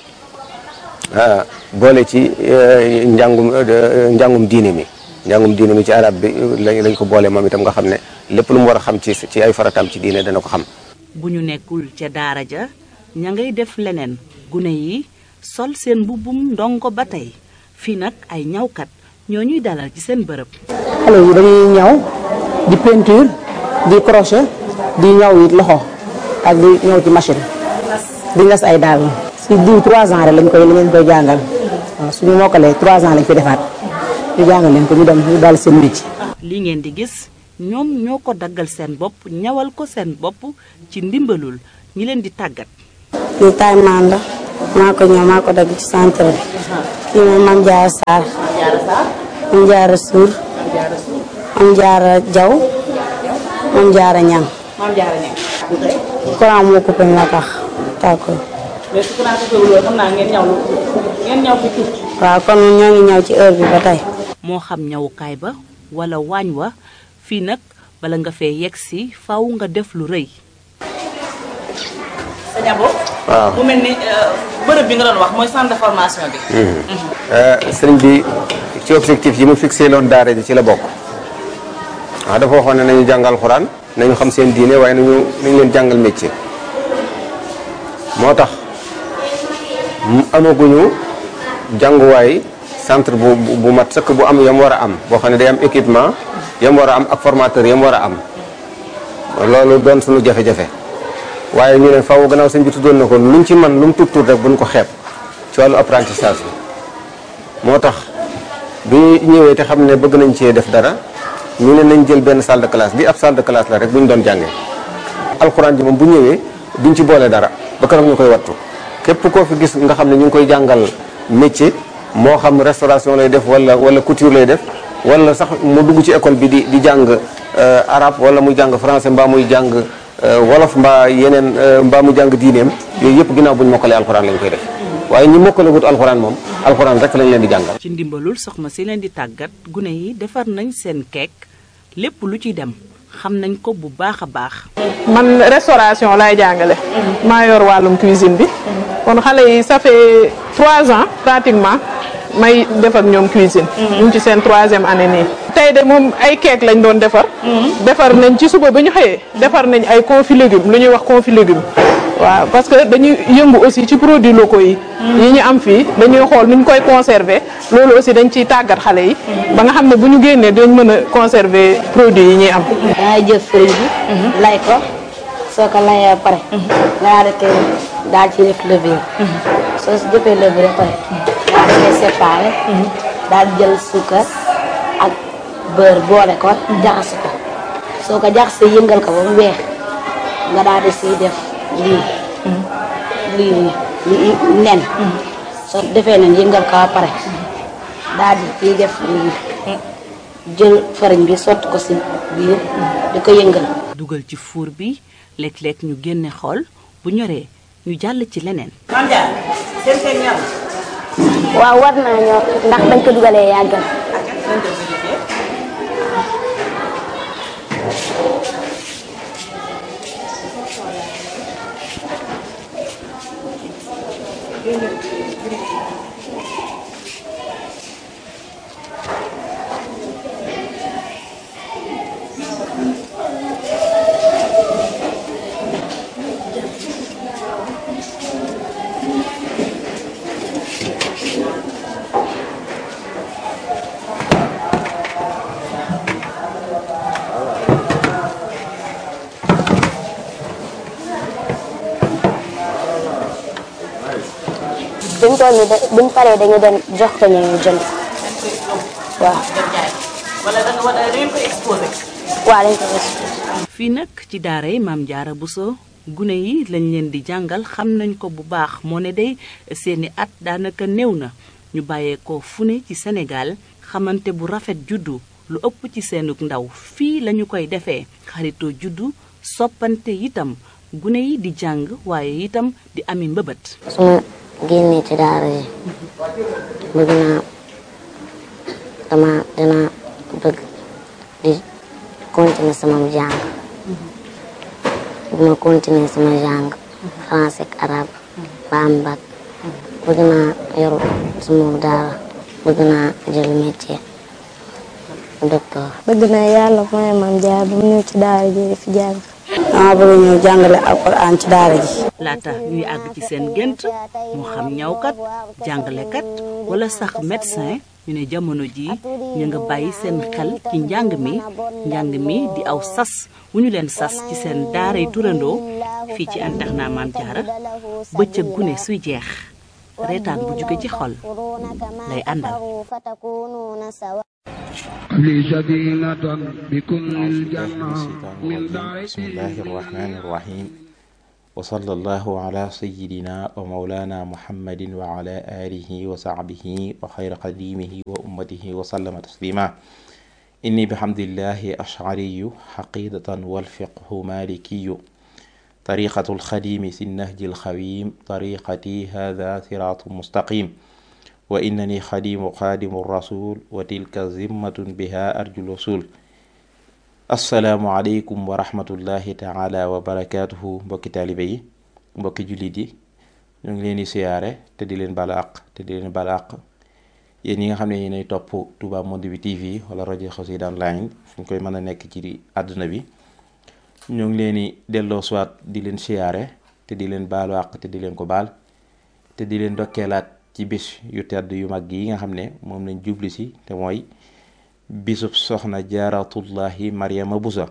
boole ci njàngum njàngum diine mi njàngum diine mi ci arabe bi lañ lañ ko boole moom itam nga xam ne lépp lu mu war a xam ci ci ay farataam ci diine dana ko xam. bu ñu nekkul ca daara ja ña ngay def leneen gune yi sol seen mbubbum ndongo ba tey fii nag ay ñawkat ñoo ñuy dalal ci seen bërëb. xale yi dañuy ñaw di peinture di crochet di ñaw it loxo ak di ñaw ci machine di ngas ay daal si diw trois ans rek lañ koy lañ koy jàngal waaw suñu mokkalee trois ans lañ fi defaat ñu jàngal leen ko ñu dem ñu daal seen métier. li ngeen di gis ñoom ñoo ko daggal seen bopp ñawal ko seen bopp ci ndimbalul ñi leen di tàggat. lii taay maan la maa ko ñëw maa ko dagg ci centre bi. kii mooy Mame Diarra Sarr. Mame Diarra Sour. Mame Diarra Diaw. Mame Diarra Niang. Mame Diarra Niang. courant moo coupé moo tax tàkkul. mais su courant coupé wul xam naa ngeen ñaw ngeen ñaw fi tuuti. waaw kon ñoo ngi ñëw ci heure bi ba tey. moo xam ñawukaay ba wala waañ wa fii nag bala nga fee yegg si faw nga def lu rëy. sëñ Abo. waaw mu mel ni bërëb bi nga doon wax mooy centre de formation bi. sëriñ bi ci objectif yi mu fixé loon daara ji ci la bokk waaw dafa waxoon ne nañu jàngal alxuraan nañu xam seen diine waaye nañu nañu leen jàngal métier moo tax amaguñu jànguwaay centre bu bu mat sëkk bu am yam war a am boo xam ne day am équipement yam war a am ak formateur yam war a am loolu doon suñu jafe-jafe waaye ñu ne faaw gannaaw sëñ bi tuddoon na ko luñ ci man lu mu tuut tuut rek buñ ko xeeb ci wàllu apprentissage bi moo tax bi ñëwee te xam ne bëgg nañ cee def dara ñu ne nañ jël benn salle de classe bi ab salle de classe la rek bu ñu doon jàngee alxuraan ji moom bu ñëwee duñ ci boole dara ba keroog ñu koy wattu képp koo fi gis nga xam ne ñu ngi koy jàngal métier moo xam restauration lay def wala wala couture lay def wala sax mu dugg ci école bi di di jàng arabe wala muy jàng français mbaa muy jàng wolof mbaa yeneen mbaa mu jàng diineem yooyu yëpp ginnaaw bu ñu mokkalee alxuraan lañ koy def waaye ñi mokkale wut alxuraan moom alxuraan rek lañ leen di jàngal. ci ndimbalul soxna si leen di tàggat gune yi defar nañ seen keek lépp lu ci dem xam nañ ko bu baax a baax. man restauration laay jàngale. maa yor wàllum cuisine bi. kon xale yi ça fait trois ans pratiquement may def ak ñoom cuisine. ñu ngi ci seen troisième année nii. tey de moom ay keek lañ doon defar. defar nañ ci suba ba ñu xëyee defar nañ ay confit légumes lu ñuy wax confit légumes. waaw parce que dañuy yëngu aussi ci produits locaux yi. yi ñu am fii dañuy xool nu ñu koy conserver loolu aussi dañ ciy tàggat xale yi. ba nga xam ne bu ñu génnee dañ mën a conserver produits yi ñuy am. dangay jël fëriñ bi. lay ko soo ko layee ba pare. nga daal di koy daal ci def levure. soo si jëfee levure ba pare. daal di koy séparé. daal di jël suukar ak beurre boole ko jaxase ko soo ko jaxasee yëngal ko ba mu weex nga daal di siy def. lii lii lii nen soo defee nen yëngal ko ba pare daal di ciy def lii jël fariñ bi sotti ko si biir di ko yëngal. dugal ci four bi léeg-léeg ñu génne xool bu ñoree ñu jàll ci leneen. Mame Diarra seen seen ñor. waaw war naa ñor ndax dañ ko dugalee yàggal. buñ toll nii buñ paree dañu dem jox ko ñu ñu jënd waaw. wala da nga wala da ngeen koy exposé. waaw dañ koy exposé. fii nag ci daara yi Mame Diarra Bousso gune yi lañ leen di jàngal xam nañ ko bu baax moo ne day seeni at daanaka néew na ñu bàyyee ko fu ne ci Sénégal xamante bu rafet juddu lu ëpp ci seenug ndaw fii lañu koy defee xaritoo juddu soppante itam gune yi di jàng waaye itam di ami mbëbët. génne ci daara yi bëgg naa dama dina bëgg di continuer sama jàng bëgg ma continuer sama jàng français ak arabe ba am bac bëgg naa yor sama daara bëgg naa jël métier docteur. bëgg naa yàlla mooy Mame Diarra bu mu ñëw ci daara ji di fi jàng. dama bëgg ñëw jàngale alxuraan ci daara ji. laata ñuy àgg ci seen gént moo xam ñawkat jàngalekat wala sax médecin ñu ne jamono ji ñu nga bàyyi seen xel ci njàng mi njàng mi di aw sas wu ñu leen sas ci seen daaray turandoo fii ci internat Maam Jaara bëccëg gu ne suy jeex reetaan bu jóge ci xol lay àndal. bismillahi rahmani rahim wa sallallahu ala sayyidina wa mawlana muhammadin wa ala alihi wa sahbihi wa xayra qadimihi wa ummatihi wa sallama taslima inni bihamdillahi ashariyu xaqidatan walfiqhu malikiyu tariqatu alxadimi si nahji alxawim tariqati hada siratu mustaqim wa innani xadimu xadimu rasul wa tilka zimmatun biha arjul wasul assalaamu aleykum wa rahmatullahi taala wa barakatuhu mbokki taalibe yi mbokki jullit yi ñu ngi leen di siyaare te di leen bala aq te di leen bala aq yéen ñi nga xam ne yéenay topp Touba Monde bi T V wala rajo Xassida online fu ñu koy mën a nekk ci àdduna bi ñu ngi leen di delloo soit di leen siyaare te di leen baalu aq te di leen ko baal te di leen dokkeelaat ci bis yu tedd yu mag yi nga xam ne moom lañ jubli si te mooy bisub soxna jaaratullahi Mariama Bousso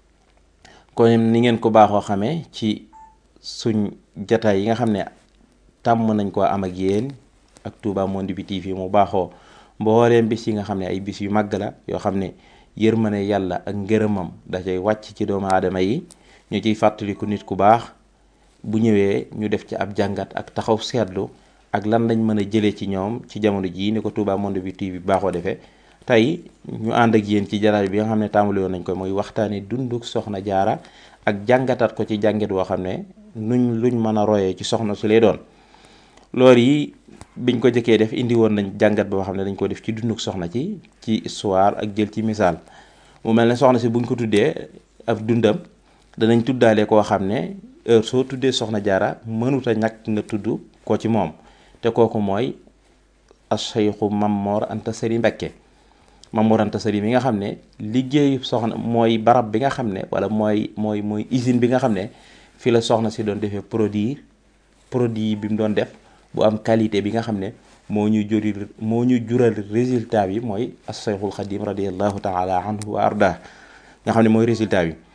kon ni ngeen ko baaxoo xamee ci suñ jataay yi nga xam ne tàmm nañ koo am ak yéen ak Touba Monde bi T V mu baaxoo mbooleem bis yi nga xam ne ay bis yu màgg la yoo xam ne yërmande yàlla ak ngërëmam da cay wàcc ci doomu aadama yi ñu ciy fàttaliku nit ku baax bu ñëwee ñu def ci ab jàngat ak taxaw seetlu ak lan lañ mën a jëlee ci ñoom ci jamono jii ni ko Touba Monde bi T V baaxoo defee tey ñu ànd ak yéen ci jataay bi nga xam ne tàmbali woon nañ ko mooy waxtaane dunduk soxna jaara ak jàngataat ko ci jàngat woo xam ne nuñ luñ mën a royee ci soxna su lay doon loolu yi biñ ko jëkkee def indi woon nañ jàngat boo xam ne dañ ko def ci dunduk soxna ci ci histoire ak jël ci misaal mu mel ne soxna si buñ ko tuddee ab dundam danañ tuddaale koo xam ne heure soo tuddee soxna jaara mënuta ñàkk nga tudd ko ci moom te kooku mooy as-Seexu Mamor Anta Sali Mbakke Mamor Anta Sali mi nga xam ne liggéeyu soxna mooy barab bi nga xam ne wala mooy mooy mooy usine bi nga xam ne fi la soxna si doon defee produit produit bi mu doon def bu am qualité bi nga xam ne moo ñu juri moo ñu jural résultat bi mooy as-Sayxul Xadim radiallahu taala anhu wa arda nga xam ne mooy résultat bi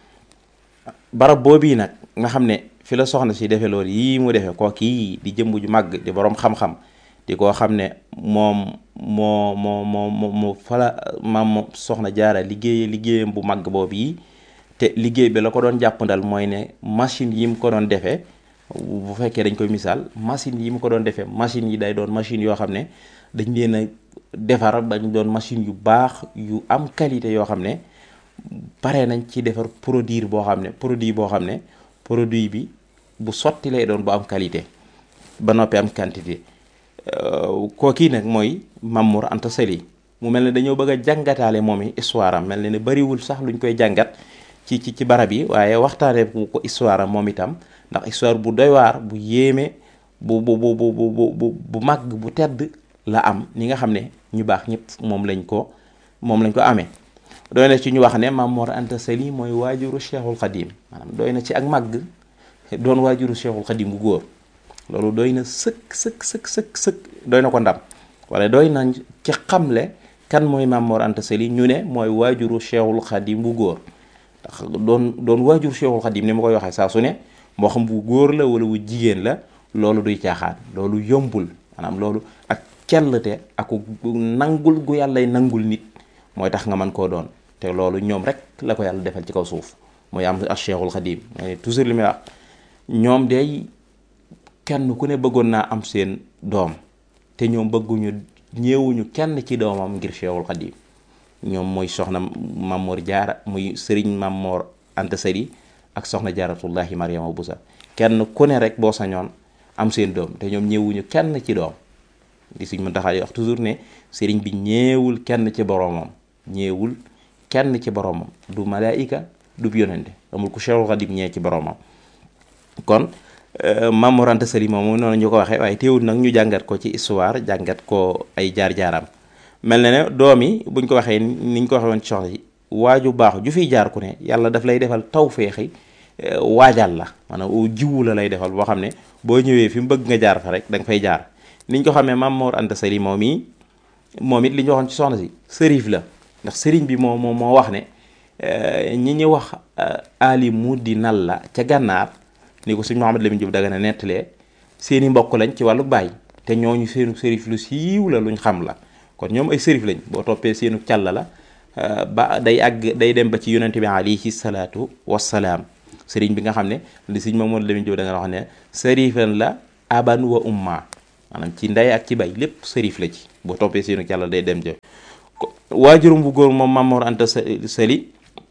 barab boobii nag nga xam ne fi la soxna si defee loolu yii mu defee kooku yii di jëmb ju màgg di boroom xam-xam di koo xam ne moom moo moo moo moo fala maam soxna jaara liggéeye liggéeyam bu màgg boobu yi te liggéey bi la ko doon jàppandal mooy ne machine yi mu ko doon defee bu fekkee dañ koy misaal machine yi mu ko doon defee machine yi day doon machine yoo xam ne dañ leen a defar dañ doon machine yu baax yu am qualité yoo xam ne pare nañ ci defar produit boo xam ne produit boo xam ne produit bi bu sotti lay doon bu am qualité ba noppi am quantité kookii nag mooy Mamor Anta Sali mu mel ne dañoo bëgg a jàngataale moom i histoire am mel ne ne bariwul sax luñ koy jàngat ci ci ci barab yi waaye waxtaanee bu ko histoire am moom itam ndax histoire bu doy waar bu yéeme bu bu bu bu bu bu màgg bu tedd la am ni nga xam ne ñu baax ñëpp moom lañ ko moom lañ ko amee. doy na ci ñu wax ne Mamor Anta Sali mooy waajuru Cheikhul Khadim maanaam doy na ci ak màgg doon waajuru Cheikhul Khadim bu góor loolu doy na sëkk sëkk sëkk sëkk sëkk doy na ko ndam wala doy na ci xamle kan mooy Mamor Anta Sali ñu ne mooy waajuru Cheikhul Khadim bu góor ndax doon doon waajuru Cheikhul Khadim ni ma koy waxee saa su ne moo xam bu góor la wala bu jigéen la loolu duy caaxaan loolu yombul maanaam loolu ak cellte ak nangul gu yàllay nangul nit mooy tax nga mën koo doon te loolu ñoom rek la ko yàlla defal ci kaw suuf mooy am ak Cheikhul Khadim toujours li may wax ñoom day kenn ku ne bëggoon naa am seen doom te ñoom bëgguñu ñeewuñu kenn ci doomam ngir Cheikhul Khadim ñoom mooy soxna Mamor Jaara muy Serigne Mamor Anta Sali ak soxna Jaaratullahi Mariama Bousso kenn ku ne rek boo sañoon am seen doom te ñoom ñeewuñu kenn ci doom di suñ mën taxaa wax toujours ne Serigne bi ñeewul kenn ci boromam ñeewul kenn ci boromam du malaayika du yonente amul ku Cheikhul Khadim ñee ci boromam kon Mamor Anta Sali moom noonu ñu ko waxee waaye teewul nag ñu jàngat ko ci histoire jàngat ko ay jaar-jaaram mel na ne doom yi buñ ko waxee niñ ko waxee woon ci soxna yi waaju baax ju fiy jaar ku ne yàlla daf lay defal tawféexi waajal la maanaam jiwu la lay defal boo xam ne boo ñëwee fi mu bëgg nga jaar fa rek da nga fay jaar niñ ko xamee Mamor Anta Sali moom yi moom it li ñu waxoon ci soxna si sërif la ndax sëriñ bi moo moo moo wax ne ñi ñu wax ali mu di nal la ca gànnaar ni ko sëñ Mouhamadou Lamine Diop Dagana nettalee seeni mbokk lañ ci wàllu baay te ñooñu seenu sërif lu siiw la luñ xam la kon ñoom ay sërif lañ boo toppee seenu càlla la ba day àgg day dem ba ci yonente bi alayhi salaatu wassalaam sëriñ bi nga xam ne li sëñ Mouhamadou Lamine Diop Dagana wax ne sërifan la aban wa umma maanaam ci ndey ak ci bay lépp sërif la ci boo toppee seenu càlla day dem ja waajurum bu góor moom Mamor Anta Sali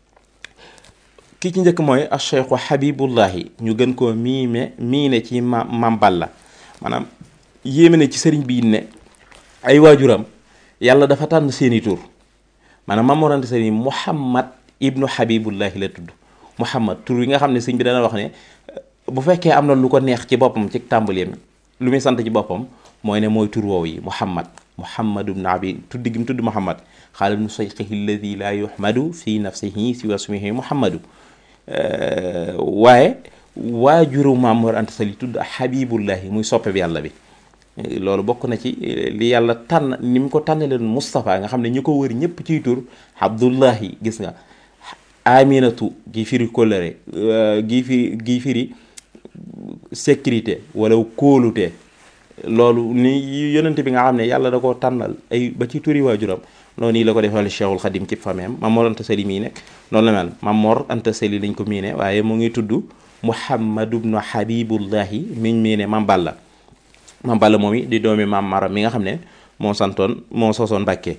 ki ci njëkk mooy al cheikhu Habibullahi ñu gën koo miime miine ci ma Mam Balla maanaam yéeme ne ci sëriñ bi ne ay waajuram yàlla dafa tànn seeni tur maanaam Mamor Anta Sali Muhammad ibnu Habibullahi la tudd Muhammad tur yi nga xam ne sëñ bi dana wax ne bu fekkee am na lu ko neex ci boppam ci tàmbaleem lu muy sant ci boppam mooy ne mooy tur woow yi Muhammad Muhammad ibnu Abi tudd gi mu tudd Muhammad xaala ibnu sayxihi alladi laa yuhmadu fi nafsihi si wasmihi Muhammadu waaye waajuru Mamor Anta Sali tudd Habibullahi muy soppe bi yàlla bi loolu bokk na ci li yàlla tànn ni mu ko tànn leen Moustapha nga xam ne ñu ko wër ñëpp ciy tur Abdullahi gis nga Aminatu gi firi kóllëre gi fi gi firi sécurité wala kóolute loolu ni yonente bi nga xam ne yàlla da koo tànnal ay ba ci turi waajuram noonu nii la ko defal Cheikhul Khadim ci fameem Mamor Anta Sali mii nekk noonu la mel Mamor Anta Sali lañ ko miine waaye mu ngi tudd Muhammad ibnu Habibullahi miñ miine Mam Balla Mam Balla moom i di doomi Mam Maram mi nga xam ne moo santoon moo sosoon Mbàkke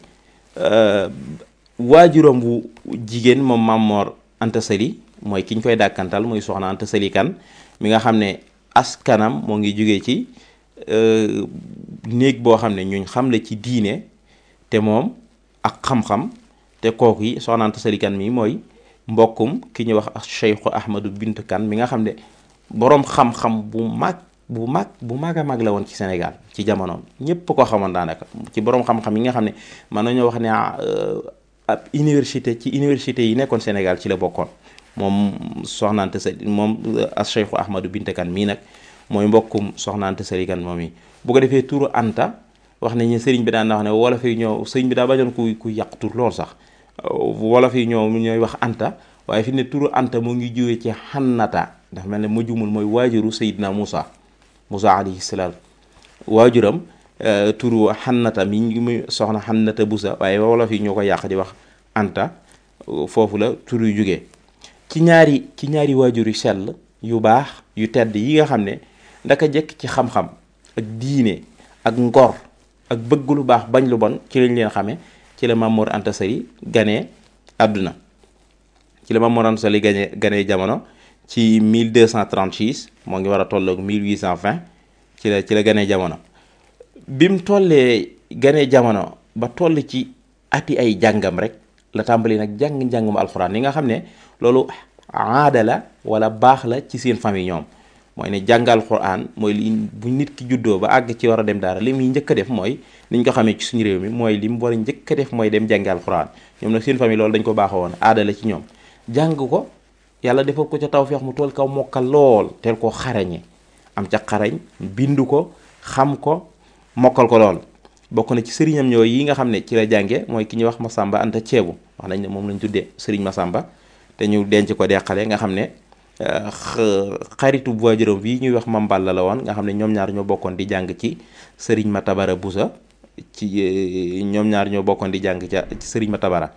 waajuram bu jigéen moom Mamor Anta Sali mooy ki ñu koy dàkkantal muy soxna Anta Sali kan mi nga xam ne askanam moo ngi jógee ci néeg boo xam ne ñuñ xam la ci diine te moom ak xam-xam te kooku yi soxna Anta Sali kan mi mooy mbokkum ki ñuy wax ak Cheikh Ahmadou Bint Kan mi nga xam ne boroom xam-xam bu mag bu mag bu mag a mag la woon ci Sénégal ci jamonoom ñépp ko xamoon daanaka ci boroom xam-xam yi nga xam ne mën nañoo wax ne ab université ci université yi nekkoon Sénégal ci la bokkoon moom soxna Anta Sali moom ak Cheikh Ahmadou Bint Kan mii nag mooy mbokkum soxna Anta Sali kan moom yi bu ko defee turu Anta wax nañ ne sëriñ bi daan na wax ne wolof yi ñoo sëriñ bi daa bañoon ku ku yàq tur lool sax wolof yi ñoo ñooy wax Anta waaye fi ne turu Anta mu ngi jiwee ci Xannata ndax mel ne mu jumul mooy waajuru Seydina Moussa Moussa alayhi salaam waajuram turu Xannata mi ngi soxna Xannata Busa waaye wolof yi ñoo ko yàq di wax Anta foofu la tur yu jógee ci ñaari ci ñaari waajur yu sell yu baax yu tedd yi nga xam ne ndaka jekk ci xam-xam ak diine ak ngor ak bëgg lu baax bañ lu bon ci lañ leen xamee ci la Mamor Anta Sali ganee àdduna ci la Mamor Anta Sali ganee ganee jamono ci mille deux cent trente-six moo ngi war a tolloog mille huit cent vingt ci la ci la ganee jamono bi mu tollee ganee jamono ba toll ci ati ay jàngam rek la tàmbali nag jàng njàngum alxuraan yi nga xam ne loolu aada la wala baax la ci seen famille ñoom mooy ne jàngal Qur'an mooy li bu nit ki juddoo ba àgg ci war a dem daara li muy njëkk a def mooy niñ ko xamee ci suñu réew mi mooy li mu war a njëkk a def mooy dem jàngal Qur'an ñoom nag seen famille loolu dañ ko baaxoo woon aada la ci ñoom jàng ko yàlla defal ko ca tawfeex mu tool kaw mokkal lool teel koo xarañe am ca xarañ bindu ko xam ko mokkal ko lool bokk na ci sëriñam ñoo yi nga xam ne ci la jànge mooy ki ñuy wax Masamba Anta Ceebu wax nañ ne moom lañ tuddee sëriñ Masamba te ñu denc ko deqale nga xam ne xaritu waajuram bii ñuy wax Mam Balla la woon nga xam ne ñoom ñaar ñoo bokkoon di jàng ci sëriñ Matabara Busa ci ñoom ñaar ñoo bokkoon di jàng ca ci sëriñ Matabara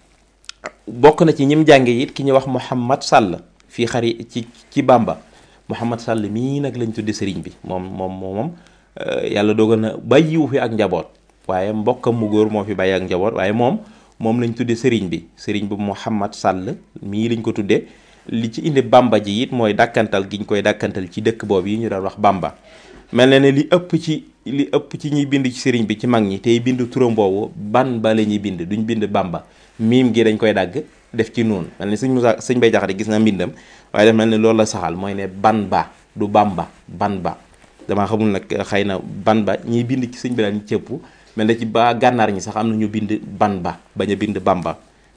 bokk na ci ñim jànge it ki ñuy wax Mouhamad Sall fii xari ci ci Bamba Mouhamad Sall mii nag lañ tudde sëriñ bi moom moom moom yàlla dogal na bàyyiwu fi ak njaboot waaye mbokkam mu góor moo fi bàyyi ak njaboot waaye moom moom lañ tudde sëriñ bi sëriñ bi Mouhamad Sall mii lañ ko tudde li ci indi Bamba ji it mooy dàkkantal giñ koy dàkkantal ci dëkk boobu yi ñu daan wax Bamba mel na ne li ëpp ci li ëpp ci ñuy bind ci sëriñ bi ci mag ñi tey bind turam boobu ban ba la ñuy bind duñ bind Bamba miim gi dañ koy dagg def ci noonu mel ni sëñ Moussa sëñ Bay Jaxate gis na mbindam waaye daf mel ne loolu la saxal mooy ne ban ba du Bamba ban ba damaa xamul nag xëy na ban ba ñiy bind ci sëñ bi daan ñu cëpp mel na ci ba gànnaar ñi sax am na ñu bind ban ba bañ a bind Bamba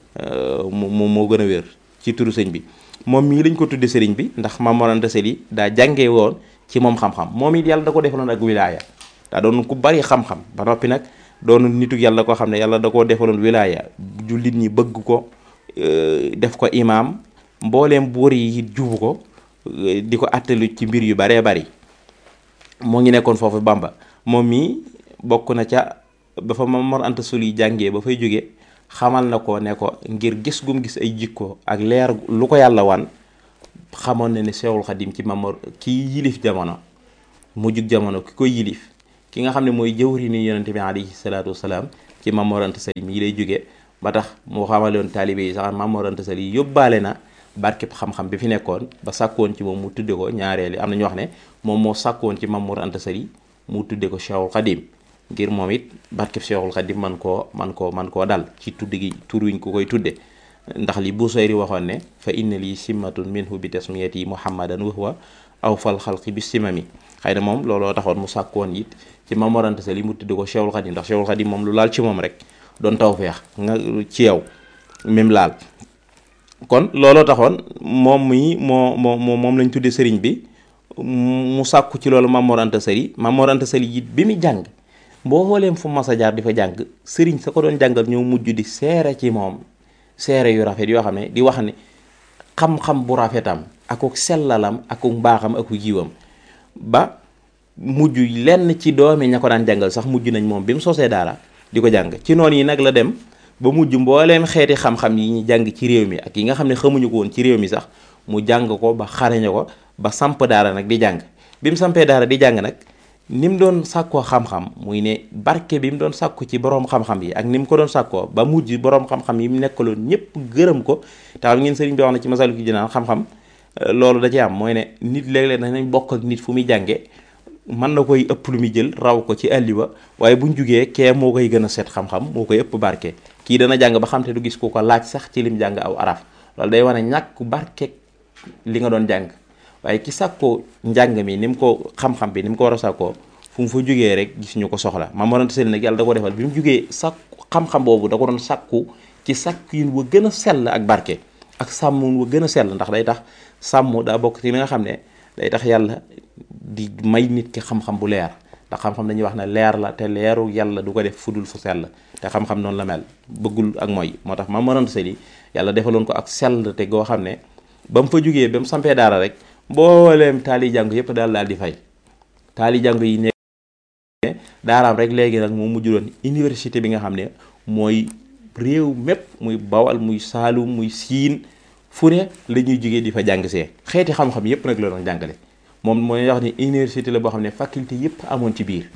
mu moo gën a wér ci turu sëñ bi moom mii lañ ko tudde sëriñ bi ndax Maam Mor Anta Sali daa jàngee woon ci moom xam-xam moom it yàlla da ko defaloon ak wilaaya daa doon ku bari xam-xam ba noppi nag doon nitu yàlla koo xam ne yàlla da koo defaloon wilaaya jullit ñi bëgg ko def ko imaam mbooleem buur yi it jubu ko di ko attelu ci mbir yu baree bari moo ngi nekkoon foofu Bamba moom mii bokk na ca ba fa Maam Mor Anta Sali jàngee ba fay jóge xamal na ko ne ko ngir gis gum gis ay jikko ak leer lu ko yàlla wan xamoon na ne Seexul Xadim ci Maam Mor kii yilif jamono mujjug jamono ki koy yilif ki nga xam ne mooy jëwri ni yonente bi alayhi salaatu wasalaam ci Maam Mor Anta Sali mii lay jóge ba tax mu xamaloon taalibe yi sax Maam Mor Anta Sali yóbbaale na barkeb xam-xam bi fi nekkoon ba sàkkoon ci moom mu tudde ko ñaareeli am na ñu wax ne moom moo sàkkoon ci Maam Mor Anta Sali mu tudde ko Cheikhul Khadim ngir moom it barkeb Cheikhul Khadim man koo man koo man koo dal ci tudd gi tur wiñ ko koy tudde ndax li Busayri waxoon ne fa inna lii simmatun minhu bi tasmiyati muhammadan wa huwa awfal xalqi bi simami xëy na moom looloo taxoon mu sàkkoon it ci Maam Mor Anta Sali mu tudde ko Cheikhul Khadim ndax Cheikhul Khadim moom lu laal ci moom rek doon tawfeex nga ci yow même laal kon looloo taxoon moom mi moo moo moom lañ tudde sëriñ bi mu sàkku ci loolu Maam Mor Anta Sali Maam Mor Anta Sali it bi mu jàng boo xooleem fu mas a jaar di fa jàng sëriñ sa ko doon jàngal ñëw mujj di seere ci moom seere yu rafet yoo xam ne di wax ne xam-xam bu rafetam akuk sellalam akuk mbaaxam akuk yiwam ba mujj lenn ci doomi ña ko daan jàngal sax mujj nañ moom bi mu sosee daara di ko jàng ci noonu yi nag la dem ba mujj mbooleem xeeti xam-xam yi ñu jàng ci réew mi ak yi nga xam ne xamuñu ko woon ci réew mi sax mu jàng ko ba xarañe ko ba samp daara nag di jàng bi mu sampee daara di jàng nag ni mu doon sàkkoo xam-xam muy ne barke bi mu doon sàkku ci boroom xam-xam yi ak ni mu ko doon sàkkoo ba mujj boroom xam-xam yi mu nekkaloon ñëpp gërëm ko te xam ngeen sëriñ bi wax na ci Masaalikul Jinaan xam-xam loolu da ci am mooy ne nit léeg-léeg danañ bokk ak nit fu muy jànge mën na koy ëpp lu muy jël raw ko ci àlliwa waaye buñ jugee kee moo koy gën a set xam-xam moo koy ëpp barke kii dana jàng ba xam te du gis ku ko laaj sax ci lim jàng aw araf loolu day wane ñàkk barke li nga doon jàng waaye ki sàkkoo njàng mi ni mu ko xam-xam bi ni mu ko war a sàkkoo fu mu fa jugee rek gis ñu ko soxla Maam Mor Anta Sali nag yàlla da ko defal bi mu jugee sàkku xam-xam boobu da ko doon sàkku ci sàkk yin wa gën a sell ak barke ak sàmm wa gën a sell ndax day tax sàmm daa bokk ci li nga xam ne day tax yàlla di may nit ki xam-xam bu leer ndax xam-xam dañuy wax ne leer la te leeru yàlla du ko def fudul fu sell te xam-xam noonu la mel bëggul ak mooy moo tax Maam Mor Anta Sali yàlla defaloon ko ak sell te goo xam ne ba mu fa jugee ba mu sampee daara rek mbooleem taali jàng yëpp daal daal di fay taali jàng yi ne daaraam rek léegi nag moo mujj doon université bi nga xam ne mooy réew mépp muy Bawal muy Saalum muy Siin fu ne la ñuy jugee di fa jàng see xeeti xam-xam yëpp nag la doon jàngale moom mooy wax ni université la boo xam ne faculté yëpp amoon ci biir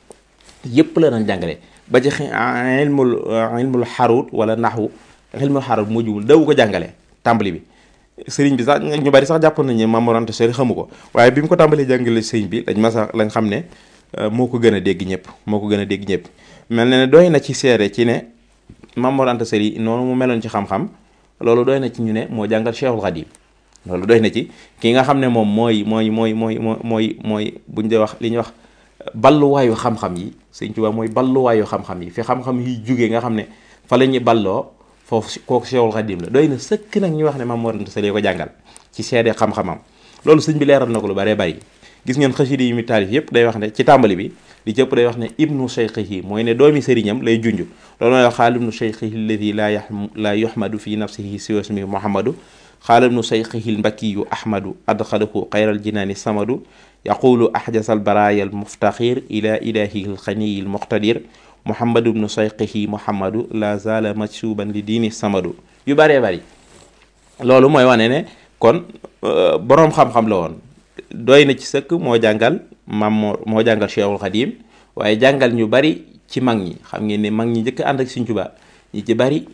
yëpp la doon jàngale ba ci ilmul ilmul xarut wala naxwu ilmul xarut moo jugul daw ko jàngale tàmbali bi sëriñ bi sax ñu bari sax jàppoon nañu ne Maam Mor Anta Sali xamu ko waaye bi mu ko tàmbalee jàngale sëriñ bi dañ ma sax lañ xam ne moo ko gën a dégg ñëpp moo ko gën a dégg ñëpp mel na ne doy na ci seere ci ne Maam Mor Anta Sali noonu mu meloon ci xam-xam loolu doy na ci ñu ne moo jàngal Cheikhul Khadim loolu doy na ci ki nga xam ne moom mooy mooy mooy mooy mooy mooy buñ dee wax li ñuy wax balluwaayu xam-xam yi Sëriñ Tuubaa mooy balluwaayu xam-xam yi fi xam-xam yi jógee nga xam ne fa la ñuy balloo foofu kooku Cheikhul Khadim la doy na sëkk nag ñu wax ne Maam Mor Anta Sali ko jàngal ci seede xam-xamam loolu sëñ bi leeral na ko lu bare bari gis ngeen xasida yi mi taalif yëpp day wax ne ci tàmbali bi li ci ëpp day wax ne ibnu cheikhihi mooy ne doomi sëriñam lay junj loolu mooy wax xaal ibnu cheikhihi alladi laa laa yuhmadu fi nafsihi siwa ismi muhammadu xaal ibnu cheikhihi lmbakiyu ahmadu adxalahu xayral jinaani samadu yaqulu ahjasa albaraya almuftaxir ila ilahihi alxaniyi almuqtadir muhammadu ibnu cheikhihi muhammadu la zala majsuban li diini samadu yu bëree bëri loolu mooy wane ne kon boroom xam-xam la woon doy na ci sëkk moo jàngal Maam Mor moo jàngal Cheikhul Khadim waaye jàngal ñu bari ci mag ñi xam ngeen ne mag ñi njëkk ànd ak Sëriñ Tuubaa ñi ci bari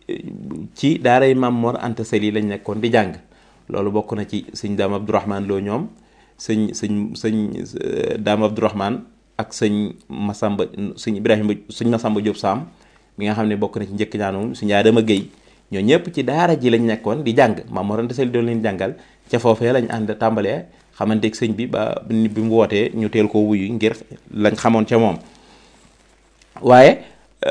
ci daaray Maam Mor Anta Sali lañ nekkoon di jàng loolu bokk na ci sëñ Daam Abdourahmane Lo ñoom sëñ sëñ sëñ Daam Abdourahmane ak sëñ Masamba sëñ Ibrahima sëñ Masamba Diop Sam mi nga xam ne bokk na ci njëkk ñaanoom sëñ Adama Guèye ñoo ñëpp ci daara ji lañ nekkoon di jàng Maam Mor Anta Sali doon leen jàngal ca foofee lañ ànd tàmbalee xamanteeg sëñ bi ba bi mu wootee ñu teel ko wuyu ngir lañ xamoon ca moom waaye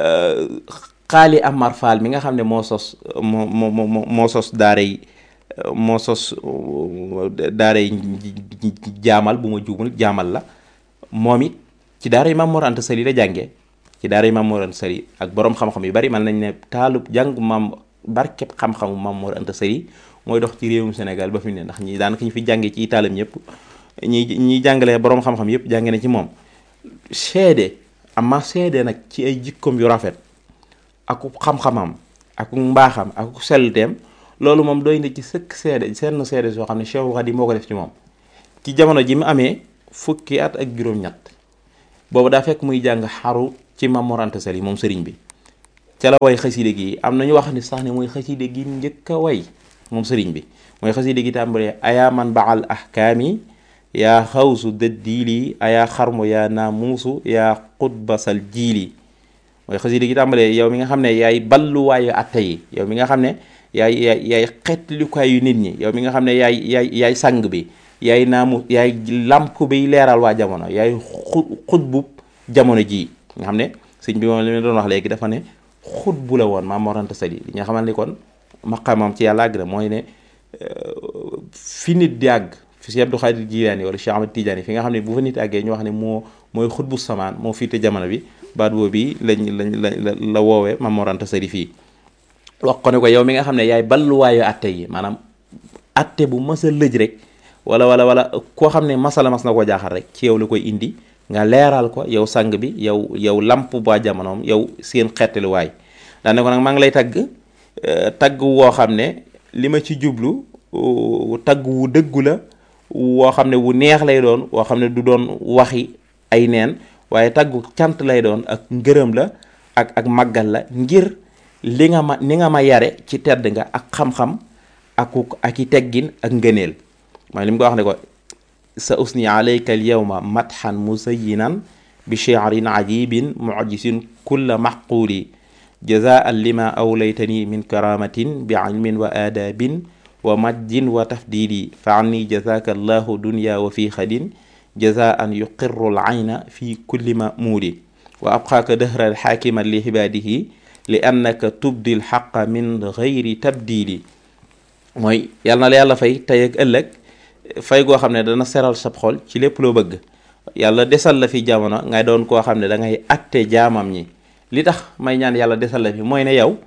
xaali Amar Fall mi nga xam ne moo sos moo moo moo sos daara yi moo sos daara yi jaamal bu ma juumul jaamal la moom it ci daara yi Maam Mor Anta Sali la jàngee ci daara yi Maam Mor Anta Sali ak borom xam-xam yu bari man nañ ne taalub jàng maam barkeb xam-xamu Maam Mor Anta Sali mooy dox ci réewum Sénégal ba fi ne ndax ñi daanaka ñu fi jàngee ci itaalam ñëpp ñi ñi jàngalee boroom xam-xam yëpp jànge na ci moom seede ama seede nag ci ay jikkoom yu rafet ak xam-xamam ak mbaaxam ak sellteem loolu moom doy na ci sëkk seede seen seede soo xam ne Cheikhul Khadim moo ko def ci moom ci jamono ji mu amee fukki at ak juróom-ñett boobu daa fekk muy jàng xaru ci Maam Mor Anta Sali moom sëriñ bi ca la way xaside gi am nañu wax ni sax ne mooy xaside gi njëkk a way moom sëriñ bi mooy xaside gi tàmbalee ayaa man baal ahkaami yaa xawsu dëddiili ayaa xarmu yaa naamuusu yaa xutbasal jiili mooy xaside gi tàmbalee yow mi nga xam ne yaay balluwaayu atte yi yow mi nga xam ne yaay yaay yaay xetlukaayu nit ñi yow mi nga xam ne yaay yaay yaay sang bi yaay naamu yaay làmp biy leeral waa jamono yaay xu xutbub jamono jii nga xam ne sëñ bi moom li ma doon wax léegi dafa ne xutbu la woon Maam Mor Anta Sali li nga xamal ni kon maqamam ci yàlla àgg na mooy ne fi nit di àgg fi Cheikh Abdou Khadir Jilaani wala Cheikh Ahmad Tidiane fi nga xam ne bu fa nit àggee ñu wax ne moo mooy xutbu samaan moo fiite jamono bi baat boobu bi lañ lañ la la woowee Maam Mor Anta Sali fii wax ko ne ko yow mi nga xam ne yaay balluwaayu atte yi maanaam atte bu mas a lëj rek wala wala wala koo xam ne masala mas na koo jaaxal rek ci yow la koy indi nga leeral ko yow sang bi yow yow lamp ba jamonoom yow seen xettaluwaay daane ko nag maa ngi lay tagg tagg woo xam ne li ma ci jublu tagg wu dëggu la woo xam ne wu neex lay doon woo xam ne du doon waxi ay neen waaye taggu cant lay doon ak ngërëm la ak ak màggal la ngir li nga ma ni nga ma yare ci tedd nga ak xam-xam aku ak i teggin ak ngëneel mooy li mu ko wax ne ko sa usni alayka al yawma matxan musayinan bi shi'rin ajibin mu'jisin kulla maxquuli jazaan lima awlaytani min karamatin bi ilmin wa aadabin wa majjin wa tafdili fa anni jazaka allahu dunya wa fi xadin jazaan yuqirru al ayna fi kulli mamuudi wa abqaaka dahran xaakiman li xibaadihi li annaka tubdi l xaqa min gayri tabdili mooy yàlla na la yàlla fay tey ak ëllëg fay goo xam ne dana seral sab xol ci lépp loo bëgg yàlla desal la fi jamono ngay doon koo xam ne da ngay atte jaamam ñi li tax may ñaan yàlla desal la fi mooy ne yow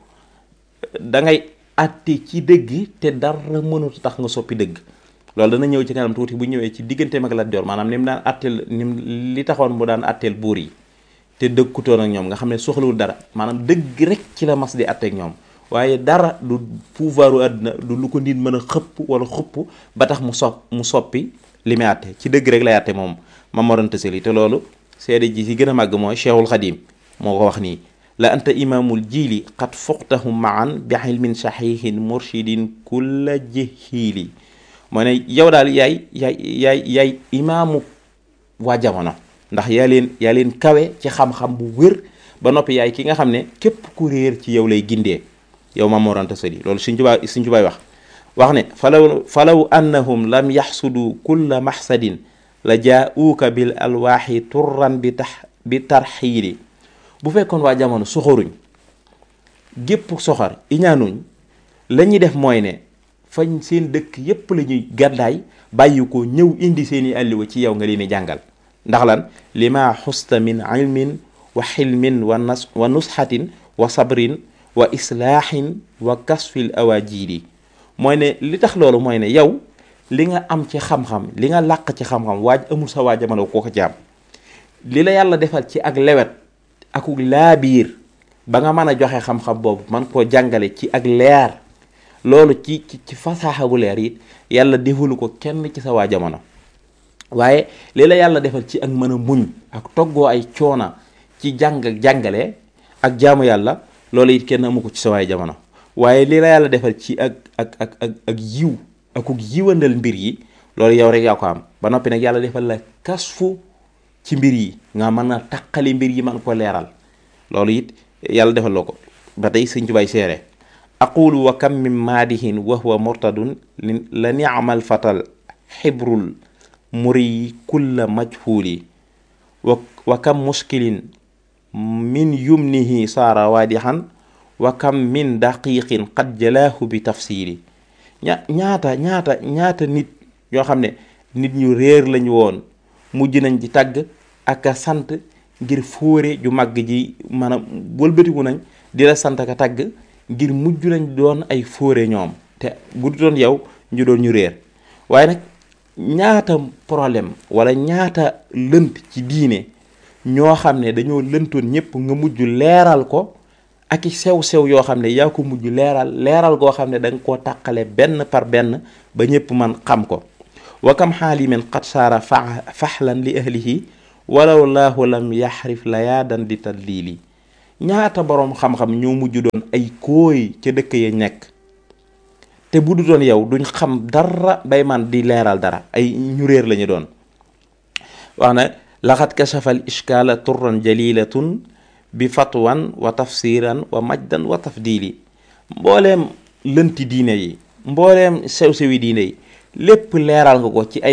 da ngay atte ci dëgg te dara mënut tax nga soppi dëgg loolu dana ñëw ci kanam tuuti bu ñëwee ci digganteem ak Lat Joor maanaam ni mu daan atteel ni mu li taxoon mu daan atteel buur yi te dëkkutoon ak ñoom nga xam ne soxlawul dara maanaam dëgg rek ci la mas di atteek ñoom waaye dara du pouvoiru àdduna du lu ko nit mën a xëpp wala xupp ba tax mu sopp mu soppi li muy àtte ci dëgg rek lay àtte moom Maam Mor Anta Sali te loolu seede ji ci gën a màgg mooy Cheikhul Khadim moo ko wax nii la anta imaamul jiili qad fuqtahum maan bi ilmin saxihin murshidin kulla jihiili moo ne yow daal yaay yaay yaay yaay imaamu waa jamono ndax yaa leen yaa leen kawe ci xam-xam bu wér ba noppi yaay ki nga xam ne képp ku réer ci yow lay gindee yow Maam Mor Anta Sali loolu Sëñ Tuubaa Sëñ Tuubaa wax wax ne falaw falaw annahum lam yaxsudu kulla maxsadin la jaauuka bil alwaaxi turran bi tax bi tarxiili bu fekkoon waa jamono soxoruñ gépp soxor iñaanuñ la ñuy def mooy ne fañ seen dëkk yépp la ñuy gàddaay bàyyi ko ñëw indi seeni àlliwa ci yow nga leen di jàngal ndax lan lima xusta min ilmin wa xilmin wa nas wa nusxatin wa sabrin wa islaahin wa kasfil awajiidi mooy ne li tax loolu mooy ne yow li nga am ci xam-xam li nga làq ci xam-xam waaj amul sa waa jamono koo ko ci am li la yàlla defal ci ak lewet akuk laa biir ba nga mën a joxe xam-xam boobu man koo jàngale ci ak leer loolu ci ci ci fasaaxa bu leer it yàlla defalu ko kenn ci sa waa jamono waaye li la yàlla defal ci ak mën a muñ ak toggoo ay coona ci jàng ak jàngale ak jaamu yàlla loolu it kenn amu ko ci sa waay jamono waaye li la yàlla defal ci ak ak ak ak ak yiw akuk yiwandal mbir yi loolu yow rek yaa ko am ba noppi nag yàlla defal la kasfu ci mbir yi nga mën a taqali mbir yi man ko leeral loolu it yàlla defal loo ko ba tey Sëñ Tuubaa seere aqulu wa kam min maadihin wa huwa murtadun la ni'mal fatal xibrul muri kulla majhuli wa wa kam muskilin min yumnihi saara waadixan wa kam min daqiqin qad jalaahu bi tafsili ña ñaata ñaata ñaata nit ñoo xam ne nit ñu réer lañu woon mujj nañ ci tàgg ak a sant ngir fóore ju màgg ji maanaam wëlbatiku nañ di la sant ak a tàgg ngir mujj nañ doon ay fóore ñoom te bu du doon yow ñu doon ñu réer waaye nag ñaata problème wala ñaata lënt ci diine ñoo xam ne dañoo lëntoon ñëpp nga mujj leeral ko ak i sew-sew yoo xam ne yaa ko mujj leeral leeral goo xam ne da nga koo tàqale benn par benn ba ñëpp man xam ko wa kam xaalimin qad saara fa faxlan li ahlihi walaw laahu lam yaxrif layaadan di tadlili ñaata boroom xam-xam ñoo mujj doon ay kooy ca dëkk ya nekk te bu du doon yow duñ xam dara bay man di leeral dara ay ñu réer lañu doon wax na laxat kashafa al ishkaala turran jalilatun bi fatwan wa tafsiran wa majdan wa tafdili mbooleem lënti diine yi mbooleem sew-sewi diine yi lépp leeral nga ko ci ay